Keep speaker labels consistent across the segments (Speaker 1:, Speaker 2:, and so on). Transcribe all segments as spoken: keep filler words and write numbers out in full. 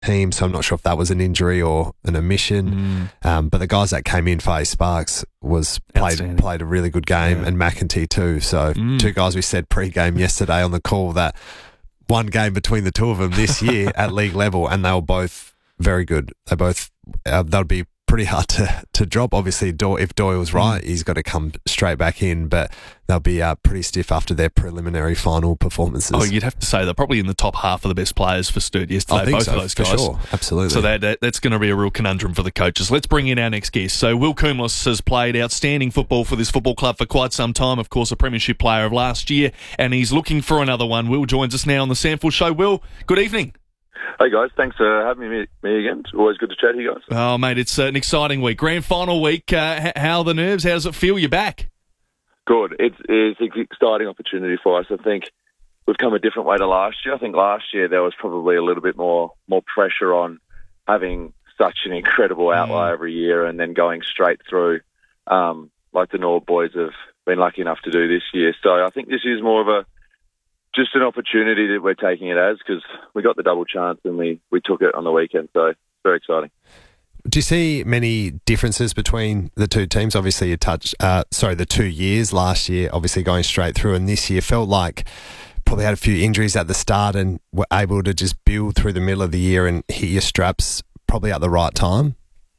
Speaker 1: team, so I'm not sure if that was an injury or an omission. Mm. Um, but the guys that came in, Faye Sparks was played played a really good game, yeah. and McEntee too. So mm. two guys we said pre-game yesterday on the call that one game between the two of them this year at league level, and they were both very good. They both uh, that would be pretty hard to, to drop. Obviously, Do- if Doyle's right, mm. he's got to come straight back in, but they'll be uh, pretty stiff after their preliminary final performances.
Speaker 2: Oh, you'd have to say they're probably in the top half of the best players for Sturt yesterday,
Speaker 1: I think
Speaker 2: both
Speaker 1: so,
Speaker 2: of those
Speaker 1: for
Speaker 2: guys.
Speaker 1: Sure, absolutely.
Speaker 2: So that, that that's going to be a real conundrum for the coaches. Let's bring in our next guest. So Will Coombs has played outstanding football for this football club for quite some time, of course, a premiership player of last year, and he's looking for another one. Will joins us now on the Samful Show. Will, good evening.
Speaker 3: Hey guys, thanks for having me, me again. It's always good to chat to you guys.
Speaker 2: Oh mate, it's uh, an exciting week. Grand final week. Uh, h- how are the nerves? How does it feel? You're back.
Speaker 3: Good. It's, it's an exciting opportunity for us. I think we've come a different way to last year. I think last year there was probably a little bit more more pressure on having such an incredible outlay mm. every year and then going straight through, um, like the Nord boys have been lucky enough to do this year. So I think this is more of a just an opportunity that we're taking it as, because we got the double chance and we, we took it on the weekend. So it's very exciting.
Speaker 1: Do you see many differences between the two teams? Obviously, you touched, uh, sorry, the two years, last year, obviously going straight through, and this year felt like probably had a few injuries at the start and were able to just build through the middle of the year and hit your straps probably at the right time.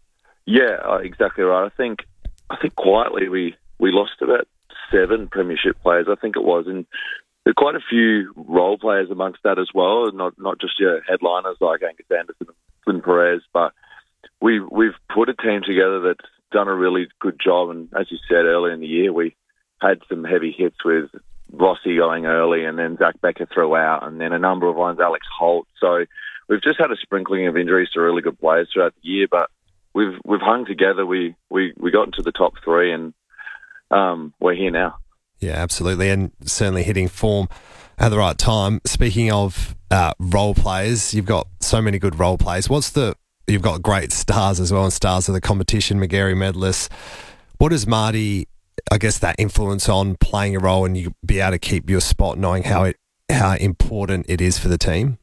Speaker 3: Yeah, uh, exactly right. I think I think quietly we, we lost about seven premiership players, I think it was, and there are quite a few role players amongst that as well, not not just your headliners like Angus Anderson and Flynn Perez, but we, we've put a team together that's done a really good job. And as you said earlier in the year, we had some heavy hits with Rossi going early and then Zach Becker throughout, and then a number of ones, Alex Holt. So we've just had a sprinkling of injuries to really good players throughout the year, but we've we've hung together. We, we, we got into the top three, and um, we're here now.
Speaker 1: Yeah, absolutely, and certainly hitting form at the right time. Speaking of uh, role players, you've got so many good role players. What's the you've got great stars as well, and stars of the competition, McGarry medalists. What is Marty, I guess, that influence on playing a role and you be able to keep your spot, knowing how it how important it is for the team?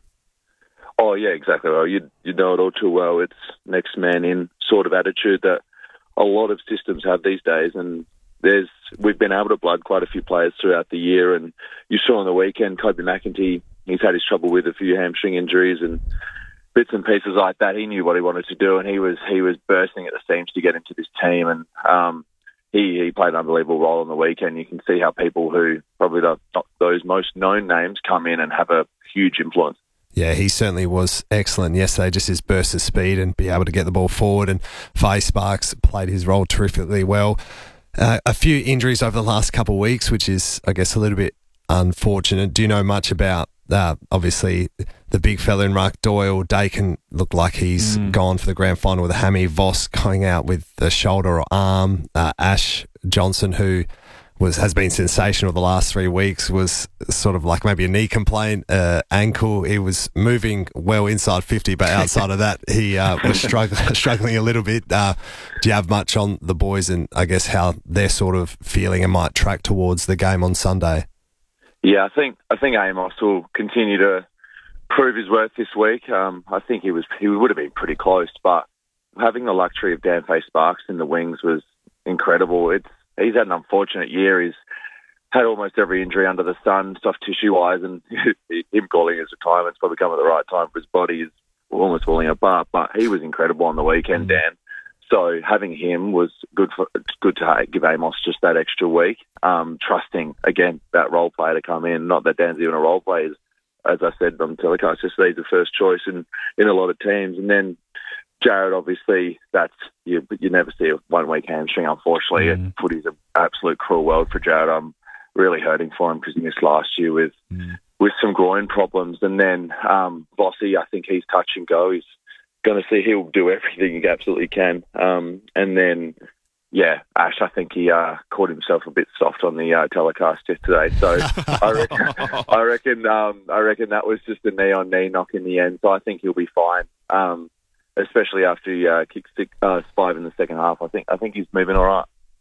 Speaker 3: Oh yeah, exactly. Well, you you know it all too well. It's next man in sort of attitude that a lot of systems have these days, and There's we've been able to blood quite a few players throughout the year, and you saw on the weekend Kobe McEntee, he's had his trouble with a few hamstring injuries and bits and pieces like that. He knew what he wanted to do, and he was he was bursting at the seams to get into this team, and um, he he played an unbelievable role on the weekend. You can see how people who probably the, not those most known names come in and have a huge influence.
Speaker 1: Yeah, he certainly was excellent yesterday, just his burst of speed and be able to get the ball forward, and Faye Sparks played his role terrifically well. Uh, a few injuries over the last couple of weeks, which is, I guess, a little bit unfortunate. Do you know much about, uh, obviously, the big fella in ruck, Doyle? Dakin looked like he's mm. gone for the grand final with a hammy. Voss going out with a shoulder or arm. Uh, Ash Johnson, who was has been sensational the last three weeks, was sort of like maybe a knee complaint, uh, ankle. He was moving well inside fifty, but outside of that, he uh, was struggling, struggling a little bit. Uh, do you have much on the boys and I guess how they're sort of feeling and might track towards the game on Sunday?
Speaker 3: Yeah, I think I think Amos will continue to prove his worth this week. Um, I think he was he would have been pretty close, but having the luxury of Dan Faye Sparks in the wings was incredible. It's He's had an unfortunate year. He's had almost every injury under the sun, soft tissue-wise, and him calling his retirement's probably come at the right time for his body. He's almost falling apart, but he was incredible on the weekend, Dan. So having him was good for good to give Amos just that extra week. Um, trusting, again, that role player to come in. Not that Dan's even a role player. As I said on telecast yesterday, he's the first choice in, in a lot of teams. And then Jared, obviously, that's you. You never see a one-week hamstring, unfortunately. Mm. Footy's an absolute cruel world for Jared. I'm really hurting for him because he missed last year with mm. with some groin problems. And then um, Bossy, I think he's touch and go. He's going to see he'll do everything he absolutely can. Um, and then, yeah, Ash, I think he uh, caught himself a bit soft on the uh, telecast yesterday. So I reckon, I reckon, um, I reckon that was just a knee-on-knee knock in the end. So I think he'll be fine. Um, especially after he uh, kicked six, uh, five in the second half. I think I think he's moving all right.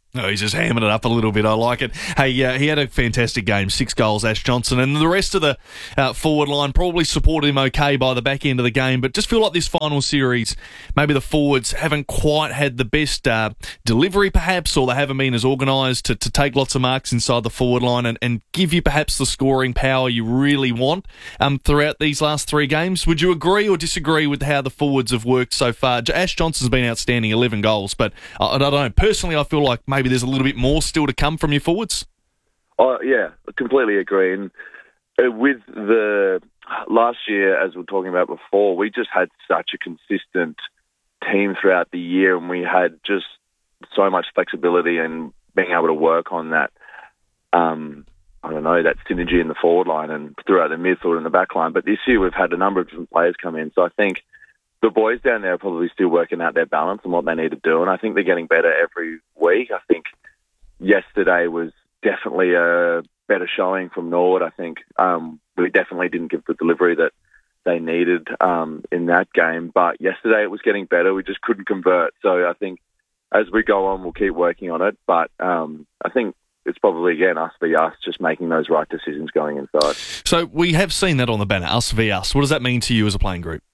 Speaker 2: No, he's just hamming it up a little bit. I like it. Hey, uh, he had a fantastic game, six goals, Ash Johnson, and the rest of the uh, forward line probably supported him okay by the back end of the game, but just feel like this final series, maybe the forwards haven't quite had the best uh, delivery perhaps, or they haven't been as organised to, to take lots of marks inside the forward line and, and give you perhaps the scoring power you really want um, throughout these last three games. Would you agree or disagree with how the forwards have worked so far? Ash Johnson's been outstanding, eleven goals, but I, I don't know. Personally, I feel like maybe Maybe there's a little bit more still to come from your forwards?
Speaker 3: Oh, yeah, I completely agree. And uh, with the last year, as we were talking about before, we just had such a consistent team throughout the year, and we had just so much flexibility and being able to work on that, um, I don't know, that synergy in the forward line and throughout the midfield and the back line. But this year we've had a number of different players come in, so I think the boys down there are probably still working out their balance and what they need to do, and I think they're getting better every week. I think yesterday was definitely a better showing from Norwood. I think um, we definitely didn't give the delivery that they needed um, in that game, but yesterday it was getting better. We just couldn't convert. So I think as we go on, we'll keep working on it, but um, I think it's probably, again, us v us, just making those right decisions going inside.
Speaker 2: So we have seen that on the banner, us v us. What does that mean to you as a playing group?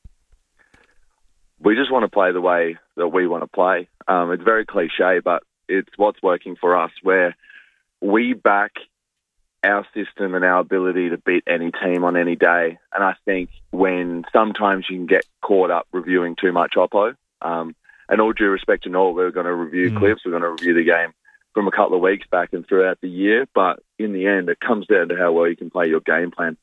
Speaker 3: We just want to play the way that we want to play. Um, it's very cliche, but it's what's working for us, where we back our system and our ability to beat any team on any day. And I think when sometimes you can get caught up reviewing too much oppo, um, and all due respect to Norwood, we're going to review mm. clips, we're going to review the game from a couple of weeks back and throughout the year, but in the end, it comes down to how well you can play your game plan.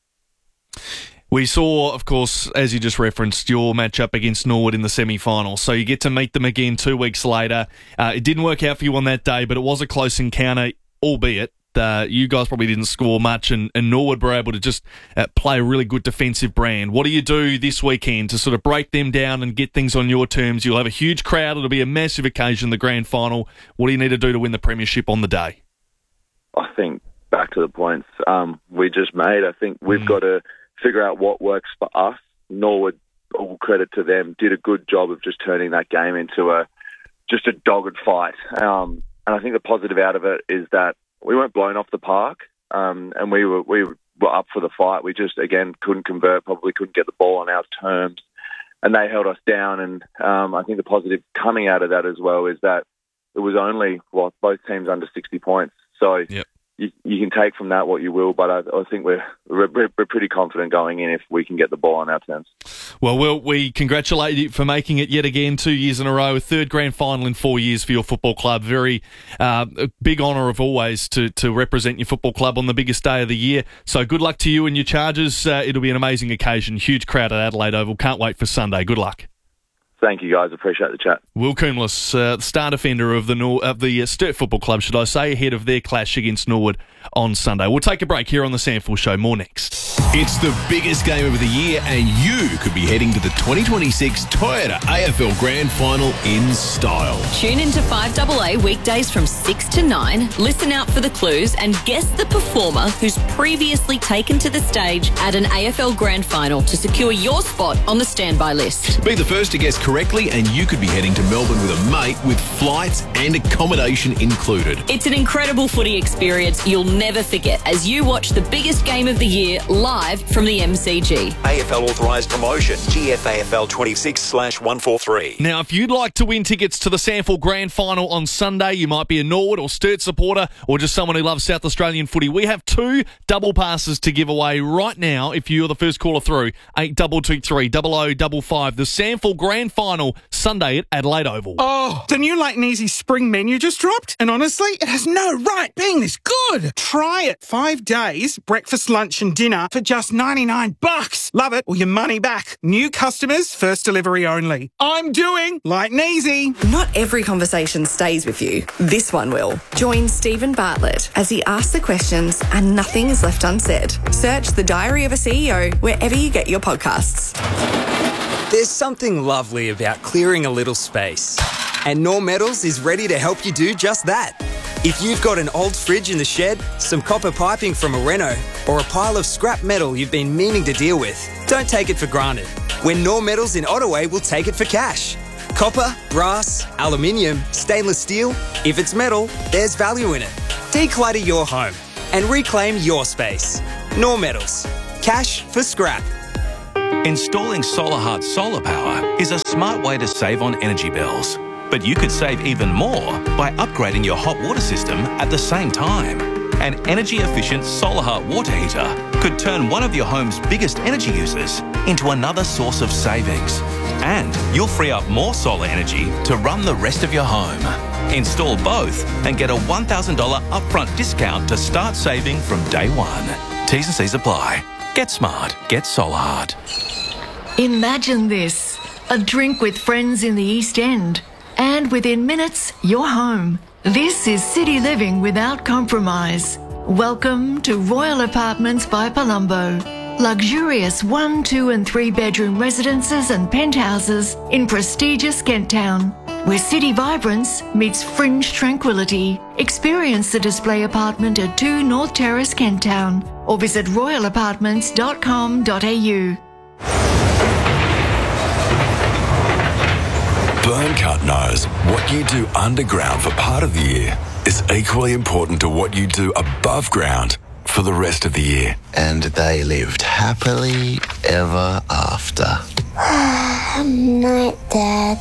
Speaker 2: We saw, of course, as you just referenced, your matchup against Norwood in the semi-final. So you get to meet them again two weeks later. Uh, it didn't work out for you on that day, but it was a close encounter, albeit uh, you guys probably didn't score much, and, and Norwood were able to just uh, play a really good defensive brand. What do you do this weekend to sort of break them down and get things on your terms? You'll have a huge crowd. It'll be a massive occasion, the grand final. What do you need to do to win the premiership on the day?
Speaker 3: I think, back to the points um, we just made, I think we've mm. got to figure out what works for us. Norwood, all credit to them, did a good job of just turning that game into a just a dogged fight. Um, and I think the positive out of it is that we weren't blown off the park, um, and we were we were up for the fight. We just, again, couldn't convert, probably couldn't get the ball on our terms, and they held us down. And um, I think the positive coming out of that as well is that it was only, well, both teams under sixty points. So yep. You, you can take from that what you will, but I, I think we're, we're we're pretty confident going in if we can get the ball on our terms.
Speaker 2: Well, Will, we congratulate you for making it yet again two years in a row, a third grand final in four years for your football club. Very uh, a big honour of always to, to represent your football club on the biggest day of the year. So good luck to you and your Chargers. Uh, it'll be an amazing occasion. Huge crowd at Adelaide Oval. Can't wait for Sunday. Good luck.
Speaker 3: Thank you, guys. Appreciate the chat.
Speaker 2: Will Coombs, uh, star defender of the Nor- of the uh, Sturt Football Club, should I say, ahead of their clash against Norwood on Sunday. We'll take a break here on the Samful Show. More next.
Speaker 4: It's the biggest game of the year, and you could be heading to the twenty twenty-six Toyota A F L Grand Final in style.
Speaker 5: Tune into five A A weekdays from six to nine. Listen out for the clues and guess the performer who's previously taken to the stage at an A F L Grand Final to secure your spot on the standby list.
Speaker 4: Be the first to guess correctly, and you could be heading to Melbourne with a mate with flights and accommodation included.
Speaker 5: It's an incredible footy experience you'll never forget as you watch the biggest game of the year live from the M C G.
Speaker 6: A F L authorised promotion, G F A F L twenty-six slash one forty-three.
Speaker 2: Now, if you'd like to win tickets to the Samful Grand Final on Sunday, you might be a Norwood or Sturt supporter or just someone who loves South Australian footy. We have two double passes to give away right now if you're the first caller through. eight two two three, double oh double five. The Samful Grand Final Sunday at Adelaide Oval.
Speaker 7: Oh, the new Light and Easy spring menu just dropped, and honestly, it has no right being this good. Try it. Five days, breakfast, lunch and dinner for just ninety-nine bucks. Love it or your money back. New customers, first delivery only. I'm doing Light and Easy.
Speaker 8: Not every conversation stays with you. This one will. Join Stephen Bartlett as he asks the questions and nothing is left unsaid. Search The Diary of a C E O wherever you get your podcasts.
Speaker 9: There's something lovely about clearing a little space. And Norm Metals is ready to help you do just that. If you've got an old fridge in the shed, some copper piping from a reno, or a pile of scrap metal you've been meaning to deal with, don't take it for granted. When Norm Metals in Ottaway will take it for cash. Copper, brass, aluminium, stainless steel. If it's metal, there's value in it. Declutter your home and reclaim your space. Nor Metals. Cash for scrap.
Speaker 10: Installing SolarHeart solar power is a smart way to save on energy bills. But you could save even more by upgrading your hot water system at the same time. An energy-efficient SolarHeart water heater could turn one of your home's biggest energy users into another source of savings. And you'll free up more solar energy to run the rest of your home. Install both and get a one thousand dollars upfront discount to start saving from day one. T's and C's apply. Get smart. Get SolarHeart.
Speaker 11: Imagine this. A drink with friends in the East End. And within minutes, you're home. This is city living without compromise. Welcome to Royal Apartments by Palumbo. Luxurious one, two and three bedroom residences and penthouses in prestigious Kent Town, where city vibrance meets fringe tranquility. Experience the display apartment at two North Terrace, Kent Town, or visit royal apartments dot com dot a u.
Speaker 12: Burncut knows what you do underground for part of the year is equally important to what you do above ground for the rest of the year.
Speaker 13: And they lived happily ever after.
Speaker 14: Night, Dad.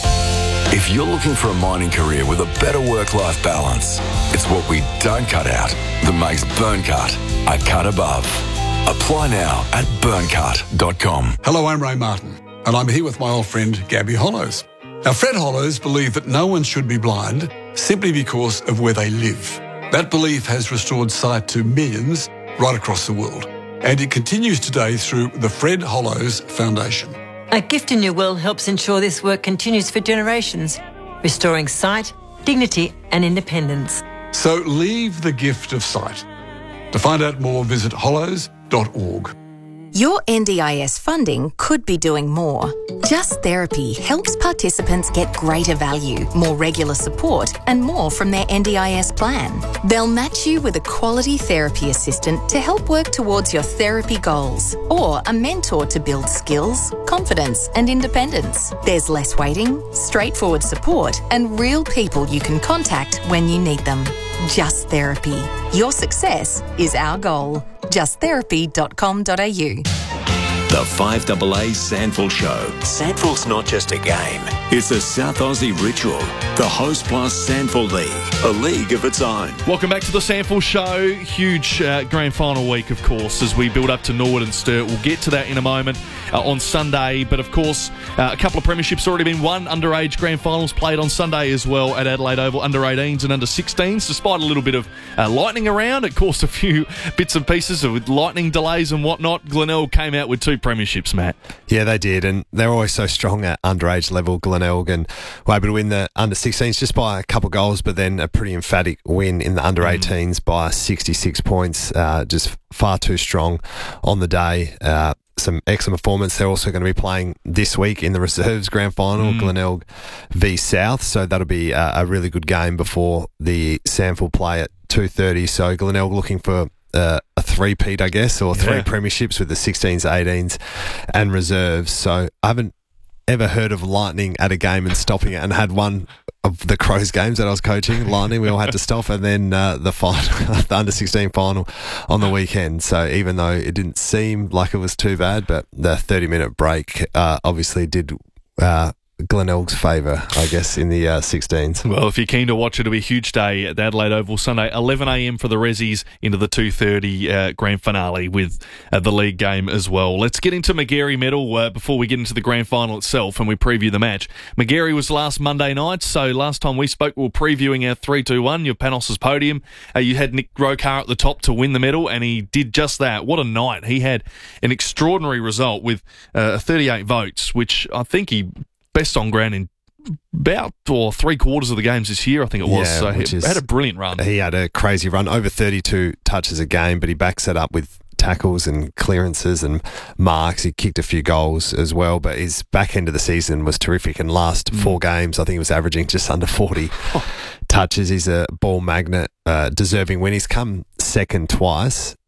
Speaker 12: If you're looking for a mining career with a better work-life balance, it's what we don't cut out that makes Burncut a cut above. Apply now at burncut dot com.
Speaker 15: Hello, I'm Ray Martin, and I'm here with my old friend Gabby Hollows. Now, Fred Hollows believed that no one should be blind simply because of where they live. That belief has restored sight to millions right across the world, and it continues today through the Fred Hollows Foundation.
Speaker 16: A Gift in Your Will helps ensure this work continues for generations, restoring sight, dignity and independence.
Speaker 15: So leave the gift of sight. To find out more, visit hollows dot org.
Speaker 17: Your N D I S funding could be doing more. Just Therapy helps participants get greater value, more regular support, and more from their N D I S plan. They'll match you with a quality therapy assistant to help work towards your therapy goals, or a mentor to build skills, confidence, and independence. There's less waiting, straightforward support, and real people you can contact when you need them. Just Therapy. Your success is our goal. just therapy dot com dot a u.
Speaker 4: The five A A Sandful Show.
Speaker 6: Sandful's not just a game.
Speaker 4: It's a South Aussie ritual. The Host Plus Sandful League, a league of its own.
Speaker 2: Welcome back to the Sandful Show. Huge uh, grand final week, of course, as we build up to Norwood and Sturt. We'll get to that in a moment uh, on Sunday. But, of course, uh, a couple of premierships already been won. Underage grand finals played on Sunday as well at Adelaide Oval. Under eighteens and under sixteens. Despite a little bit of uh, lightning around, it caused a few bits and pieces with lightning delays and whatnot. Glenelg came out with two premierships, Matt.
Speaker 1: Yeah, they did, and they're always so strong at underage level, Glenelg, and were able to win the under sixteens just by a couple goals, but then a pretty emphatic win in the under eighteens mm. by sixty-six points. Uh, just far too strong on the day. Uh, some excellent performance. They're also going to be playing this week in the reserves grand final, mm. Glenelg v South, so that'll be a, a really good game before the Sandful play at two thirty. So Glenelg looking for Uh, a three-peat, I guess, or three yeah. premierships with the sixteens, eighteens and reserves. So I haven't ever heard of lightning at a game and stopping it, and had one of the Crows games that I was coaching, lightning, we all had to stop, and then uh, the final, the under sixteen final on the weekend. So even though it didn't seem like it was too bad, but the thirty-minute break uh, obviously did uh, Glenelg's favour, I guess, in the uh, sixteens.
Speaker 2: Well, if you're keen to watch it, it'll be a huge day at the Adelaide Oval Sunday, eleven a m for the Rezzies into the two thirty uh, grand finale with uh, the league game as well. Let's get into Magarey Medal uh, before we get into the grand final itself and we preview the match. Magarey was last Monday night, so last time we spoke, we were previewing our three two one, your Panos's podium. Uh, you had Nick Rokar at the top to win the medal, and he did just that. What a night. He had an extraordinary result with uh, thirty-eight votes, which I think he best on ground in about or three quarters of the games this year, I think it was.
Speaker 1: Yeah,
Speaker 2: so he
Speaker 1: is,
Speaker 2: had a brilliant run.
Speaker 1: He had a crazy run, over thirty-two touches a game, but he backs it up with tackles and clearances and marks. He kicked a few goals as well, but his back end of the season was terrific. In last mm. four games, I think he was averaging just under forty touches. He's a ball magnet, uh, deserving win. He's come second twice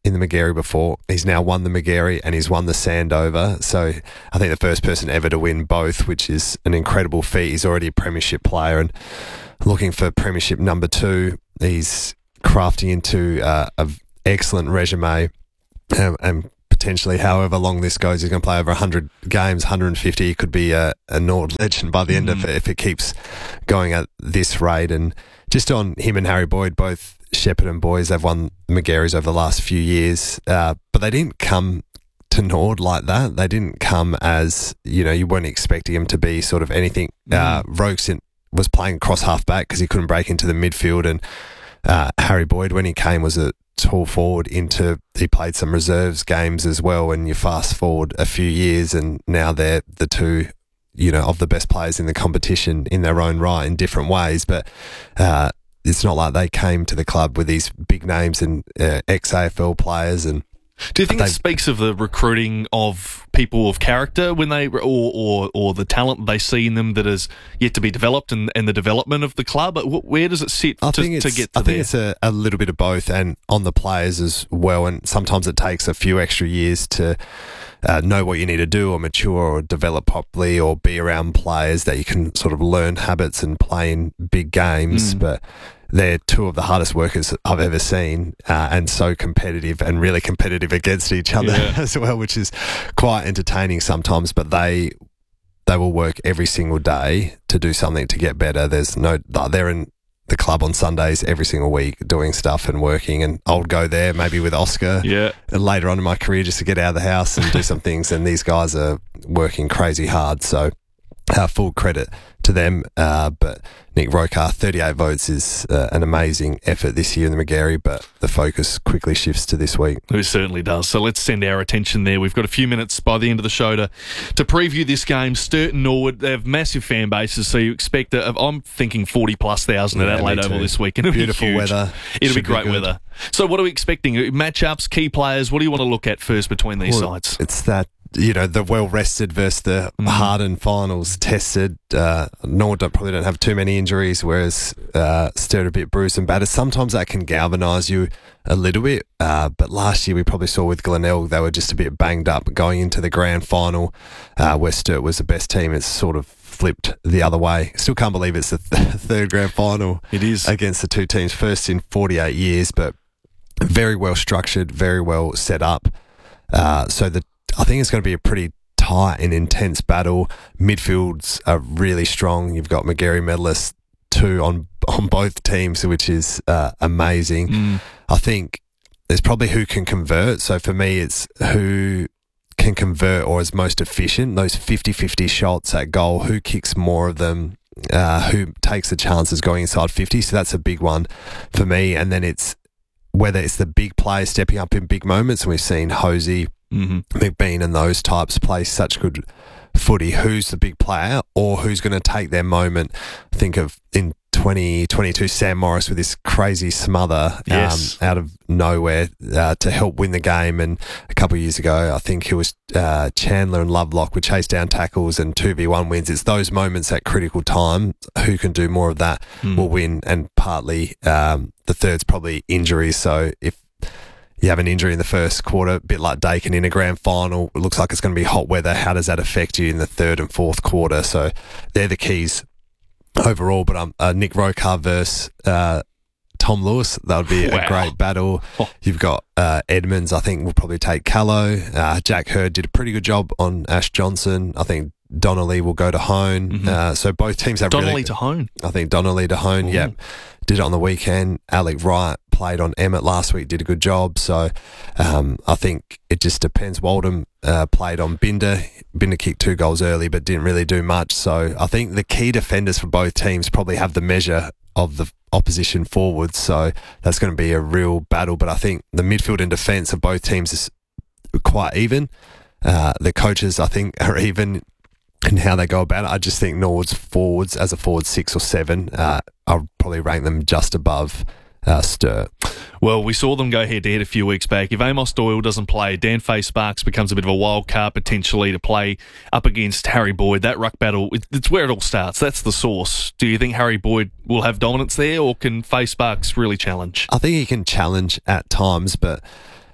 Speaker 1: in the Magarey before. He's now won the Magarey and he's won the Sandover. So I think the first person ever to win both, which is an incredible feat. He's already a premiership player and looking for premiership number two. He's crafting into uh, an excellent resume um, and potentially, however long this goes, he's going to play over one hundred games, one hundred fifty. He could be a, a Nord legend by the end mm. of it if it keeps going at this rate. And just on him and Harry Boyd, both Shepherd and Boys, they've won Magary's over the last few years, uh, but they didn't come to Nord like that. They didn't come as, you know, you weren't expecting him to be sort of anything. Mm. Uh, Rokes was playing cross half back because he couldn't break into the midfield, and uh, Harry Boyd, when he came, was a tall forward into, he played some reserves games as well, and you fast forward a few years and now they're the two, you know, of the best players in the competition in their own right in different ways. But uh, it's not like they came to the club with these big names and uh, ex-A F L players. And
Speaker 2: do you think it speaks of the recruiting of people of character when they, or or, or the talent they see in them that is yet to be developed, and, and the development of the club? Where does it sit
Speaker 1: I
Speaker 2: to,
Speaker 1: think
Speaker 2: to get to
Speaker 1: I
Speaker 2: there?
Speaker 1: think it's a, a little bit of both, and on the players as well. And sometimes it takes a few extra years to uh, know what you need to do or mature or develop properly or be around players that you can sort of learn habits and play in big games. Mm. But they're two of the hardest workers I've ever seen, uh, and so competitive and really competitive against each other yeah. as well, which is quite entertaining sometimes. But they they will work every single day to do something to get better. There's no, they're in the club on Sundays every single week doing stuff and working, and I'll go there maybe with Oscar
Speaker 2: yeah.
Speaker 1: later on in my career just to get out of the house and do some things, and these guys are working crazy hard. So uh, full credit to them, uh, but Nick Rokar, thirty-eight votes is uh, an amazing effort this year in the Magarey, but the focus quickly shifts to this week.
Speaker 2: It certainly does. So let's send our attention there. We've got a few minutes by the end of the show to, to preview this game. Sturt and Norwood, they have massive fan bases, so you expect, a, I'm thinking forty plus thousand at
Speaker 1: yeah,
Speaker 2: Adelaide Oval this week. It'll
Speaker 1: Beautiful
Speaker 2: be huge.
Speaker 1: weather.
Speaker 2: It'll
Speaker 1: Should
Speaker 2: be great
Speaker 1: be
Speaker 2: weather. So what are we expecting? Matchups, key players, what do you want to look at first between these
Speaker 1: well,
Speaker 2: sides?
Speaker 1: It's that, you know, the well-rested versus the mm. hardened finals tested. Uh, Nord don't, probably don't have too many injuries, whereas uh, Sturt a bit bruised and battered. Sometimes that can galvanise you a little bit, uh, but last year we probably saw with Glenelg, they were just a bit banged up going into the grand final, uh, where Sturt was the best team. It's sort of flipped the other way. Still can't believe it's the th- third grand final
Speaker 2: it is
Speaker 1: against the two teams, first in forty-eight years, but very well structured, very well set up. Uh, so the I think it's going to be a pretty tight and intense battle. Midfields are really strong. You've got Magarey medalists two on on both teams, which is uh, amazing.
Speaker 2: Mm.
Speaker 1: I think there's probably who can convert. So for me, it's who can convert or is most efficient. Those fifty-fifty shots at goal, who kicks more of them, uh, who takes the chances going inside fifty. So that's a big one for me. And then it's whether it's the big players stepping up in big moments. And we've seen Hosey,
Speaker 2: mm-hmm.
Speaker 1: McBean and those types play such good footy. Who's the big player or who's going to take their moment? Think of in twenty twenty-two Sam Morris with this crazy smother
Speaker 2: yes.
Speaker 1: um, out of nowhere uh, to help win the game. And a couple of years ago, I think it was uh, Chandler and Lovelock would chase down tackles and two v one wins. It's those moments at critical time. Who can do more of that
Speaker 2: mm.
Speaker 1: will win. And partly um, the third's probably injuries. So if you have an injury in the first quarter, a bit like Dakin in a grand final, it looks like it's going to be hot weather. How does that affect you in the third and fourth quarter? So they're the keys overall. But um, uh, Nick Rokar versus uh, Tom Lewis, that would be
Speaker 2: wow.
Speaker 1: a great battle. Oh. You've got uh, Edmonds, I think, will probably take Callow. Uh, Jack Hurd did a pretty good job on Ash Johnson. I think Donnelly will go to Hone.
Speaker 2: Mm-hmm.
Speaker 1: Uh, so both teams have
Speaker 2: Donnelly
Speaker 1: really,
Speaker 2: to Hone.
Speaker 1: I think Donnelly to Hone, yeah. Did it on the weekend. Alec Wright played on Emmett last week, did a good job. So um, I think it just depends. Waldham uh, played on Binder. Binder kicked two goals early but didn't really do much. So I think the key defenders for both teams probably have the measure of the opposition forwards. So that's going to be a real battle. But I think the midfield and defence of both teams is quite even. Uh, the coaches, I think, are even in how they go about it. I just think Norwood's forwards, as a forward six or seven, uh, I'll probably rank them just above uh, Sturt.
Speaker 2: Well, we saw them go head-to-head a few weeks back. If Amos Doyle doesn't play, Dan Faye-Sparks becomes a bit of a wild card potentially to play up against Harry Boyd. That ruck battle, it's where it all starts. That's the source. Do you think Harry Boyd will have dominance there, or can Faye-Sparks really challenge?
Speaker 1: I think he can challenge at times, but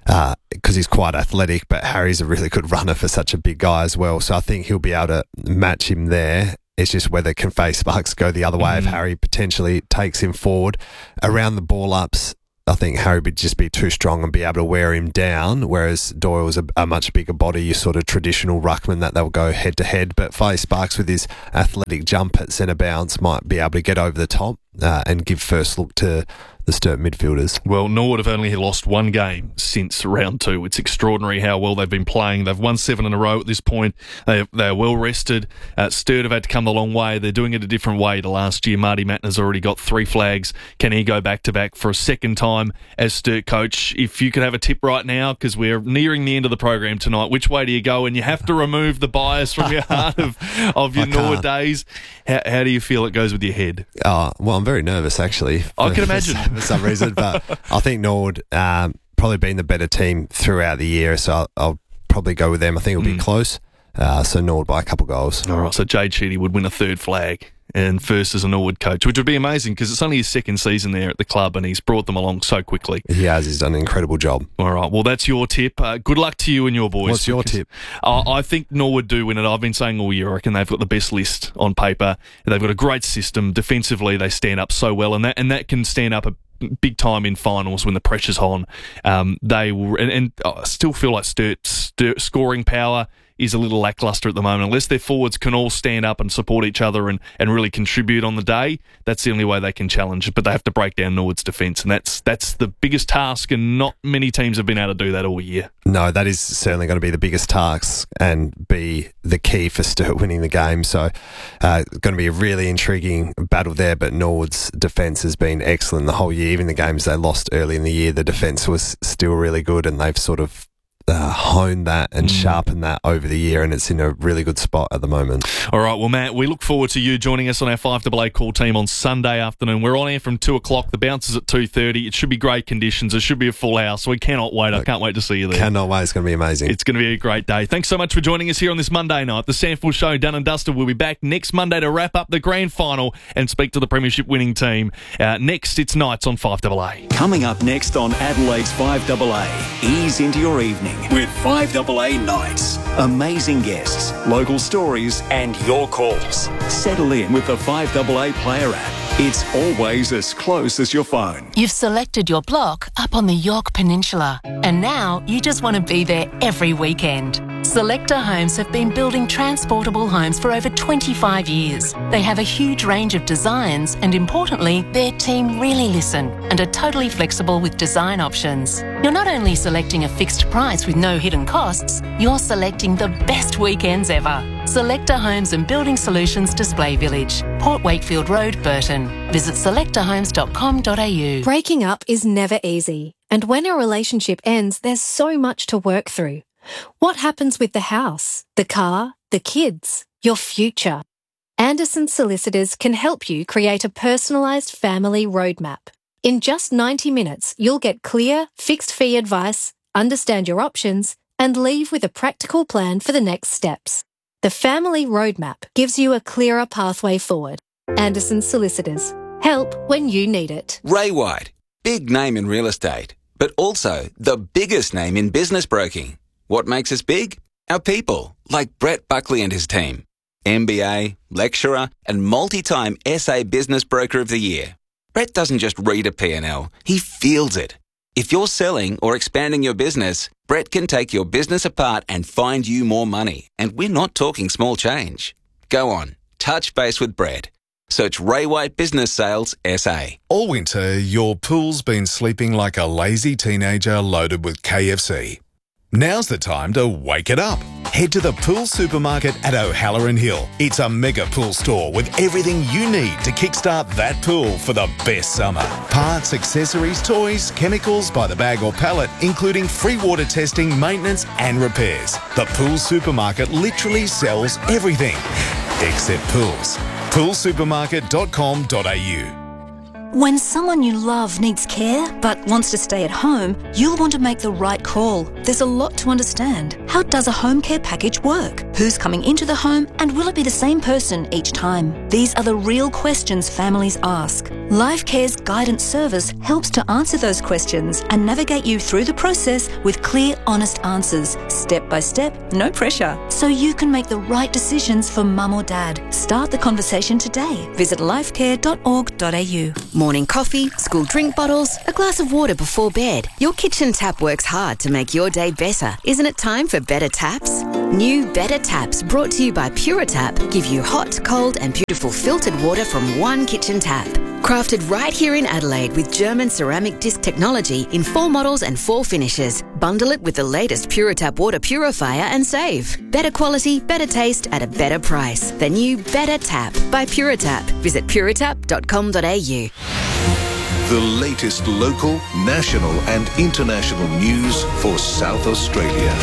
Speaker 1: because uh, he's quite athletic, but Harry's a really good runner for such a big guy as well. So I think he'll be able to match him there. It's just whether can Faye Sparks go the other way mm. if Harry potentially takes him forward. Around the ball ups, I think Harry would just be too strong and be able to wear him down, whereas Doyle's a, a much bigger body, your sort of traditional ruckman that they'll go head to head. But Faye Sparks with his athletic jump at centre bounce might be able to get over the top uh, and give first look to the Sturt midfielders.
Speaker 2: Well, Norwood have only lost one game since round two. It's extraordinary how well they've been playing. They've won seven in a row at this point. They they're well rested. Uh, Sturt have had to come a long way. They're doing it a different way to last year. Marty Mattner's already got three flags. Can he go back to back for a second time as Sturt coach? If you could have a tip right now, because we're nearing the end of the program tonight, which way do you go? And you have to remove the bias from your heart of, of your Norwood days. How, how do you feel it goes with your head?
Speaker 1: Oh, well, I'm very nervous actually.
Speaker 2: I can imagine.
Speaker 1: For some reason, but I think Norwood um, probably been the better team throughout the year, so I'll, I'll probably go with them. I think it'll be mm. close, uh, so Norwood by a couple goals.
Speaker 2: All right, so Jade Sheedy would win a third flag and first as a Norwood coach, which would be amazing because it's only his second season there at the club and he's brought them along so quickly.
Speaker 1: He has. He's done an incredible job.
Speaker 2: All right, well, that's your tip. Uh, good luck to you and your boys.
Speaker 1: What's your tip?
Speaker 2: Uh, I think Norwood do win it. I've been saying all year, I reckon they've got the best list on paper. They've got a great system. Defensively, they stand up so well, and that and that can stand up a big time in finals when the pressure's on. Um, they will, and, and I still feel like Sturt, Sturt scoring power is a little lackluster at the moment. Unless their forwards can all stand up and support each other and, and really contribute on the day, that's the only way they can challenge it. But they have to break down Norwood's defence, and that's that's the biggest task, and not many teams have been able to do that all year.
Speaker 1: No, that is certainly going to be the biggest task and be the key for Sturt winning the game. So uh, going to be a really intriguing battle there, but Norwood's defence has been excellent the whole year. Even the games they lost early in the year, the defence was still really good, and they've sort of Uh, honed that and mm. sharpened that over the year, and it's in a really good spot at the moment.
Speaker 2: All right, well, Matt, we look forward to you joining us on our five A A call team on Sunday afternoon. We're on air from two o'clock. The bounce is at two thirty. It should be great conditions. It should be a full house. We cannot wait. I can't wait to see you there.
Speaker 1: Cannot wait. It's going to be amazing.
Speaker 2: It's going to be a great day. Thanks so much for joining us here on this Monday night. The Sandful Show, done and dusted. We'll be back next Monday to wrap up the grand final and speak to the premiership winning team. Uh, next, it's Knights on five A A.
Speaker 6: Coming up next on Adelaide's five A A, ease into your evening with five A A Nights. Amazing guests, local stories, and your calls. Settle in with the five A A Player app. It's always as close as your phone.
Speaker 14: You've selected your block up on the Yorke Peninsula, and now you just want to be there every weekend. Selector Homes have been building transportable homes for over twenty-five years. They have a huge range of designs, and importantly, their team really listen and are totally flexible with design options. You're not only selecting a fixed price with no hidden costs, you're selecting the best weekends ever. Selector Homes and Building Solutions Display Village, Port Wakefield Road, Burton. Visit selector homes dot com dot a u.
Speaker 18: Breaking up is never easy, and when a relationship ends, there's so much to work through. What happens with the house, the car, the kids, your future? Anderson Solicitors can help you create a personalised family roadmap. In just ninety minutes, you'll get clear, fixed-fee advice, understand your options, and leave with a practical plan for the next steps. The Family Roadmap gives you a clearer pathway forward. Anderson Solicitors. Help when you need it.
Speaker 19: Ray White, big name in real estate, but also the biggest name in business broking. What makes us big? Our people, like Brett Buckley and his team. M B A, lecturer, and multi-time S A Business Broker of the Year. Brett doesn't just read a P and L, he feels it. If you're selling or expanding your business, Brett can take your business apart and find you more money. And we're not talking small change. Go on, touch base with Brett. Search Ray White Business Sales S A.
Speaker 20: All winter, your pool's been sleeping like a lazy teenager loaded with K F C. Now's the time to wake it up. Head to the Pool Supermarket at O'Halloran Hill. It's a mega pool store with everything you need to kickstart that pool for the best summer. Parts, accessories, toys, chemicals by the bag or pallet, including free water testing, maintenance and repairs. The Pool Supermarket literally sells everything, except pools. pool supermarket dot com dot a u.
Speaker 21: When someone you love needs care but wants to stay at home, you'll want to make the right call. there's a lot to understand. How does a home care package work? Who's coming into the home, and will it be the same person each time? These are the real questions families ask. Lifecare's guidance service helps to answer those questions and navigate you through the process with clear, honest answers, step by step, no pressure, so you can make the right decisions for mum or dad. Start the conversation today. Visit lifecare dot org dot a u.
Speaker 22: Morning coffee, school drink bottles, a glass of water before bed. Your kitchen tap works hard to make your day better. Isn't it time for better taps? New Better Taps, brought to you by Puritap, give you hot, cold and beautiful filtered water from one kitchen tap. Crafted right here in Adelaide with German ceramic disc technology in four models and four finishes. Bundle it with the latest Puritap water purifier and save. Better quality, better taste at a better price. The new Better Tap by Puritap. Visit puritap dot com dot a u.
Speaker 23: The latest local, national and international news for South Australia.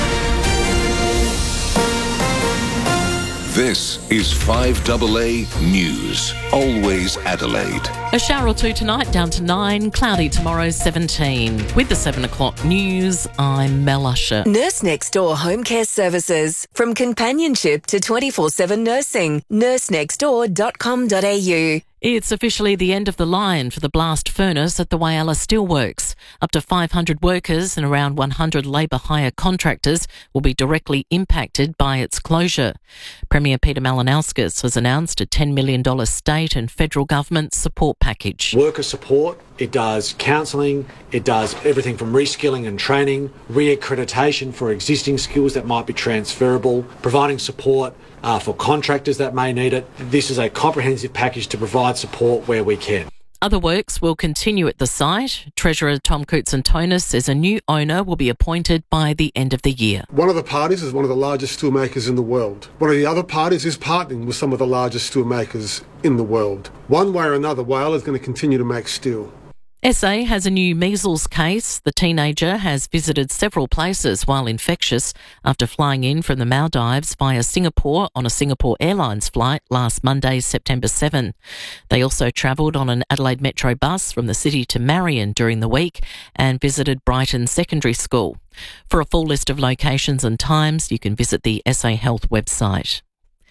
Speaker 23: This is five A A News. Always Adelaide.
Speaker 24: A shower or two tonight, down to nine. Cloudy tomorrow, seventeen. With the seven o'clock news, I'm Mel Usher.
Speaker 25: Nurse Next Door Home Care Services. From companionship to twenty-four seven nursing. nurse next door dot com dot a u.
Speaker 24: It's officially the end of the line for the blast furnace at the Whyalla Steelworks. Up to five hundred workers and around one hundred labour hire contractors will be directly impacted by its closure. Premier Peter Malinauskas has announced a ten million dollars state and federal government support package.
Speaker 26: Worker support, it does counselling, it does everything from reskilling and training, reaccreditation for existing skills that might be transferable, providing support Uh, for contractors that may need it. This is a comprehensive package to provide support where we can.
Speaker 24: Other works will continue at the site. Treasurer Tom Koutsantonis says a new owner will be appointed by the end of the year.
Speaker 27: One of the parties is one of the largest steel makers in the world. One of the other parties is partnering with some of the largest steel makers in the world. One way or another, Whyalla is going to continue to make steel.
Speaker 24: S A has a new measles case. The teenager has visited several places while infectious after flying in from the Maldives via Singapore on a Singapore Airlines flight last Monday, September seventh. They also travelled on an Adelaide Metro bus from the city to Marion during the week and visited Brighton Secondary School. For a full list of locations and times, you can visit the S A Health website.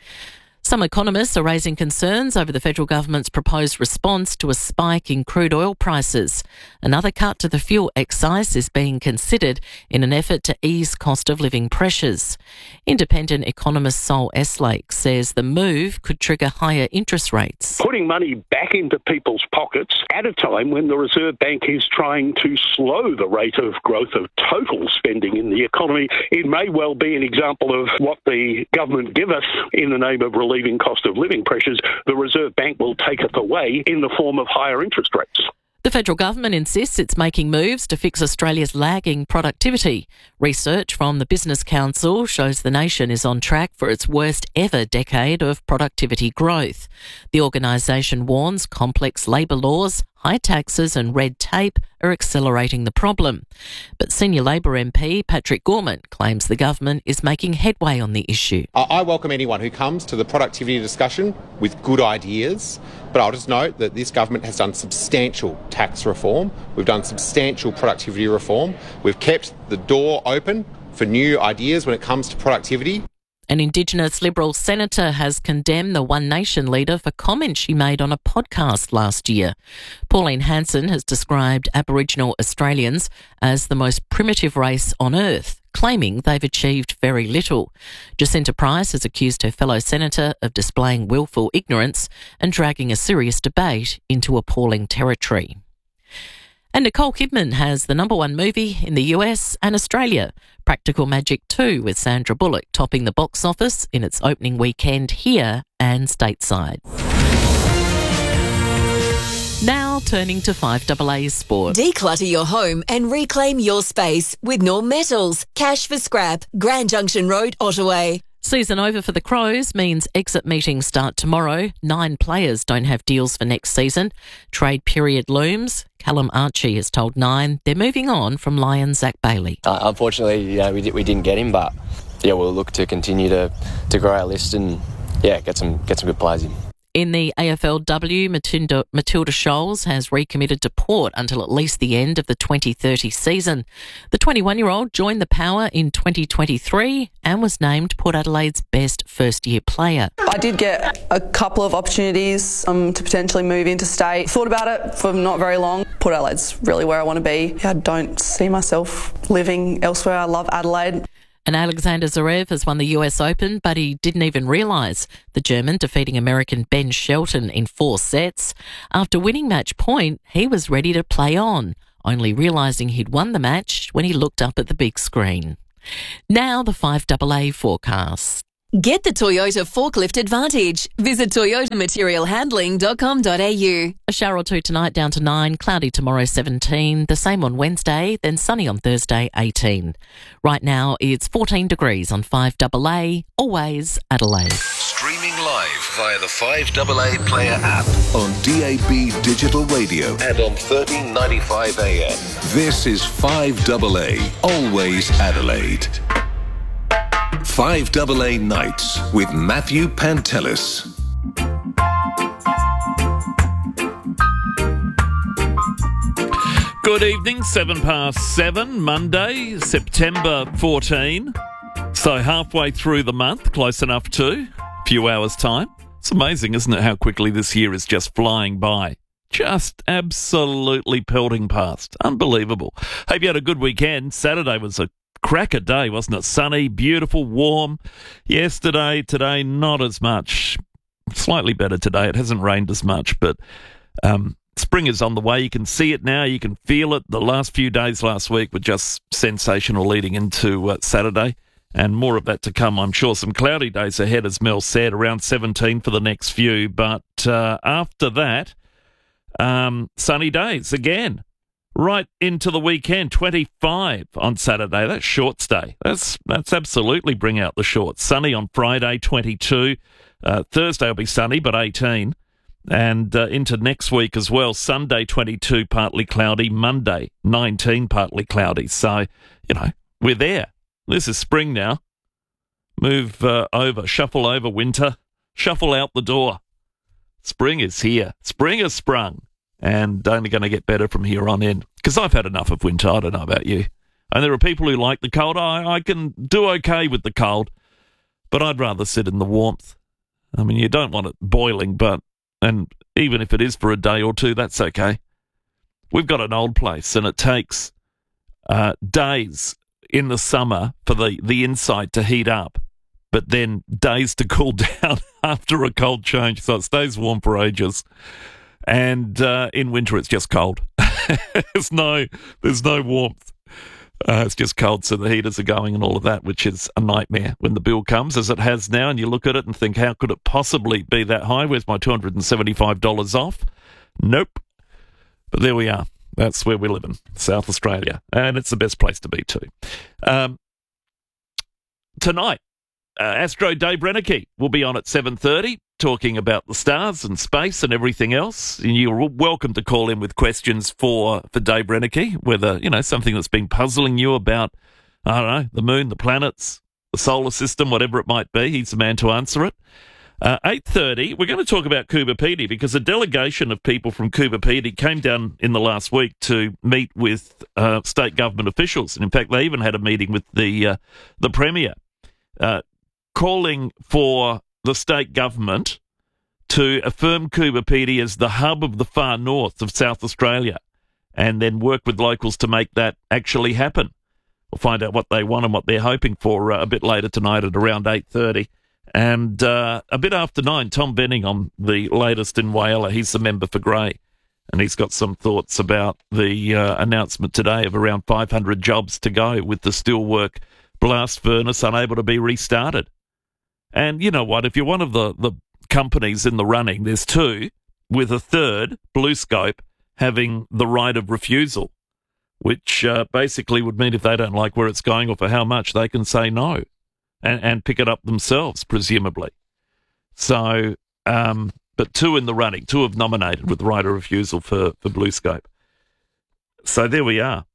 Speaker 24: Some economists are raising concerns over the federal government's proposed response to a spike in crude oil prices. Another cut to the fuel excise is being considered in an effort to ease cost of living pressures. Independent economist Sol Eslake says the move could trigger higher interest rates.
Speaker 28: Putting money back into people's pockets at a time when the Reserve Bank is trying to slow the rate of growth of total spending in the economy, it may well be an example of what the government give us in the name of relieving cost of living pressures. The Reserve Bank will take it away in the form of higher interest rates.
Speaker 24: The federal government insists it's making moves to fix Australia's lagging productivity. Research from the Business Council shows the nation is on track for its worst ever decade of productivity growth. The organisation warns complex labour laws, high taxes and red tape are accelerating the problem. But senior Labor M P Patrick Gorman claims the government is making headway on the issue.
Speaker 29: I welcome anyone who comes to the productivity discussion with good ideas, but I'll just note that this government has done substantial tax reform. We've done substantial productivity reform. We've kept the door open for new ideas when it comes to productivity.
Speaker 24: An Indigenous Liberal senator has condemned the One Nation leader for comments she made on a podcast last year. Pauline Hanson has described Aboriginal Australians as the most primitive race on earth, claiming they've achieved very little. Jacinta Price has accused her fellow senator of displaying willful ignorance and dragging a serious debate into appalling territory. And Nicole Kidman has the number one movie in the U S and Australia, Practical Magic two, with Sandra Bullock topping the box office in its opening weekend here and stateside. Now turning to five A A Sport.
Speaker 25: Declutter your home and reclaim your space with Norm Metals. Cash for scrap. Grand Junction Road, Ottaway.
Speaker 24: Season over for the Crows means exit meetings start tomorrow. Nine players don't have deals for next season. Trade period looms. Callum Archie has told Nine they're moving on from Lion Zach Bailey.
Speaker 30: Uh, unfortunately, you know, we, did, we didn't get him, but yeah, we'll look to continue to, to grow our list and yeah, get some get some good players in.
Speaker 24: In the A F L W, Matilda, Matilda Scholes has recommitted to Port until at least the end of the twenty thirty season. The twenty-one-year-old joined the Power in twenty twenty-three and was named Port Adelaide's best first-year player.
Speaker 3: I did get a couple of opportunities um, to potentially move interstate. Thought about it for not very long. Port Adelaide's really where I want to be. I don't see myself living elsewhere. I love Adelaide.
Speaker 24: And Alexander Zverev has won the U S Open, but he didn't even realise the German defeating American Ben Shelton in four sets. After winning match point, he was ready to play on, only realising he'd won the match when he looked up at the big screen. Now the five A A forecast.
Speaker 25: Get the Toyota Forklift Advantage. Visit toyota material handling dot com dot a u.
Speaker 24: A shower or two tonight, down to nine. Cloudy tomorrow, seventeen. The same on Wednesday, then sunny on Thursday, eighteen. Right now, it's fourteen degrees on five A A. Always Adelaide.
Speaker 23: Streaming live via the five A A Player app on D A B Digital Radio and on thirteen ninety-five A M. This is five A A. Always Adelaide. five A A Nights with Matthew Pantelis.
Speaker 5: Good evening, seven past seven, Monday, September fourteenth. So halfway through the month, close enough to a few hours' time. It's amazing, isn't it, how quickly this year is just flying by. Just absolutely pelting past. Unbelievable. Hope you had a good weekend. Saturday was a cracker day, wasn't it? Sunny, beautiful, warm. Yesterday, today, not as much. Slightly better today. It hasn't rained as much, but um, spring is on the way. You can see it now. You can feel it. The last few days last week were just sensational leading into uh, Saturday, and more of that to come, I'm sure. Some cloudy days ahead, as Mel said, around seventeen for the next few. But uh, after that, um, sunny days again. Right into the weekend, twenty-five on Saturday. That's short stay. That's that's absolutely bring out the shorts. Sunny on Friday, twenty-two. Uh, Thursday will be sunny, but eighteen. And uh, into next week as well. Sunday, twenty-two, partly cloudy. Monday, nineteen, partly cloudy. So, you know, we're there. This is spring now. Move uh, over, shuffle over winter, shuffle out the door. Spring is here. Spring has sprung. And only going to get better from here on in. Because I've had enough of winter. I don't know about you. And there are people who like the cold. I, I can do okay with the cold, but I'd rather sit in the warmth. I mean, you don't want it boiling, but, and even if it is for a day or two, that's okay. We've got an old place, and it takes uh, days in the summer for the, the inside to heat up, but then days to cool down after a cold change. So it stays warm for ages. And uh, in winter, it's just cold. there's no, there's no warmth. Uh, it's just cold, so the heaters are going and all of that, which is a nightmare when the bill comes, as it has now. And you look at it and think, how could it possibly be that high? Where's my two hundred seventy-five dollars off? Nope. But there we are. That's where we're living, South Australia. And it's the best place to be too. Um, tonight, uh, Astro Dave Reneke will be on at seven thirty. Talking about the stars and space and everything else. And you're welcome to call in with questions for, for Dave Reneke, whether, you know, something that's been puzzling you about, I don't know, the moon, the planets, the solar system, whatever it might be. He's the man to answer it. Uh, eight thirty, we're going to talk about Coober Pedy, because a delegation of people from Coober Pedy came down in the last week to meet with uh, state government officials. And in fact, they even had a meeting with the, uh, the Premier, uh, calling for the state government to affirm Coober Pedy as the hub of the far north of South Australia, and then work with locals to make that actually happen. We'll find out what they want and what they're hoping for uh, a bit later tonight at around eight thirty. And uh, a bit after nine, Tom Benning on the latest in Whyalla. He's the member for Grey, and he's got some thoughts about the uh, announcement today of around five hundred jobs to go with the steelwork blast furnace unable to be restarted. And you know what? If you're one of the, the companies in the running, there's two, with a third, BlueScope, having the right of refusal, which uh, basically would mean if they don't like where it's going or for how much, they can say no and, and pick it up themselves, presumably. So, um, but two in the running, two have nominated with the right of refusal for, for BlueScope. So there we are.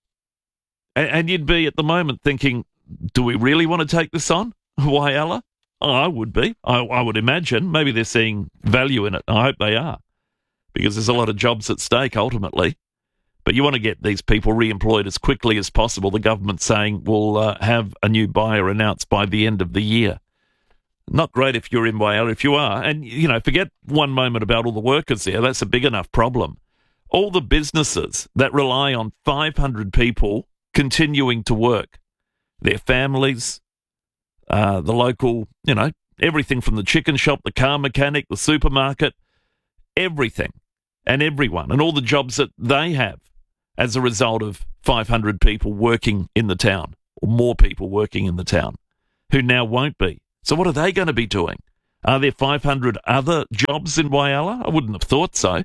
Speaker 5: And, and you'd be at the moment thinking, do we really want to take this on, Whyalla? Oh, I would be. I, I would imagine. Maybe they're seeing value in it. I hope they are, because there's a lot of jobs at stake ultimately. But you want to get these people re-employed as quickly as possible. The government's saying we'll uh, have a new buyer announced by the end of the year. Not great if you're in Whyalla, if you are. And, you know, forget one moment about all the workers there. That's a big enough problem. All the businesses that rely on five hundred people continuing to work, their families, uh, the local, you know, everything from the chicken shop, the car mechanic, the supermarket, everything and everyone, and all the jobs that they have as a result of five hundred people working in the town, or more people working in the town, who now won't be. So what are they going to be doing? Are there five hundred other jobs in Whyalla? I wouldn't have thought so.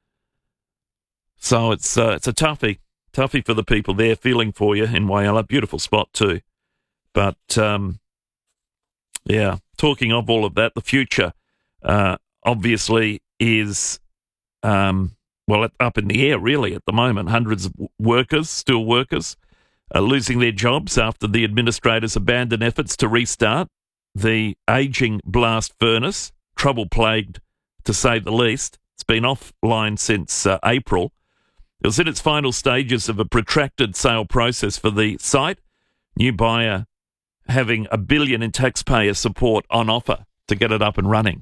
Speaker 5: So it's uh, it's a toughie, toughie for the people there, feeling for you in Whyalla. Beautiful spot too. But, um, yeah, talking of all of that, the future uh, obviously is, um, well, up in the air really at the moment. Hundreds of workers, still workers, are losing their jobs after the administrators abandoned efforts to restart the ageing blast furnace, trouble-plagued to say the least. It's been offline since uh, April. It was in its final stages of a protracted sale process for the site. New buyer having a billion in taxpayer support on offer to get it up and running.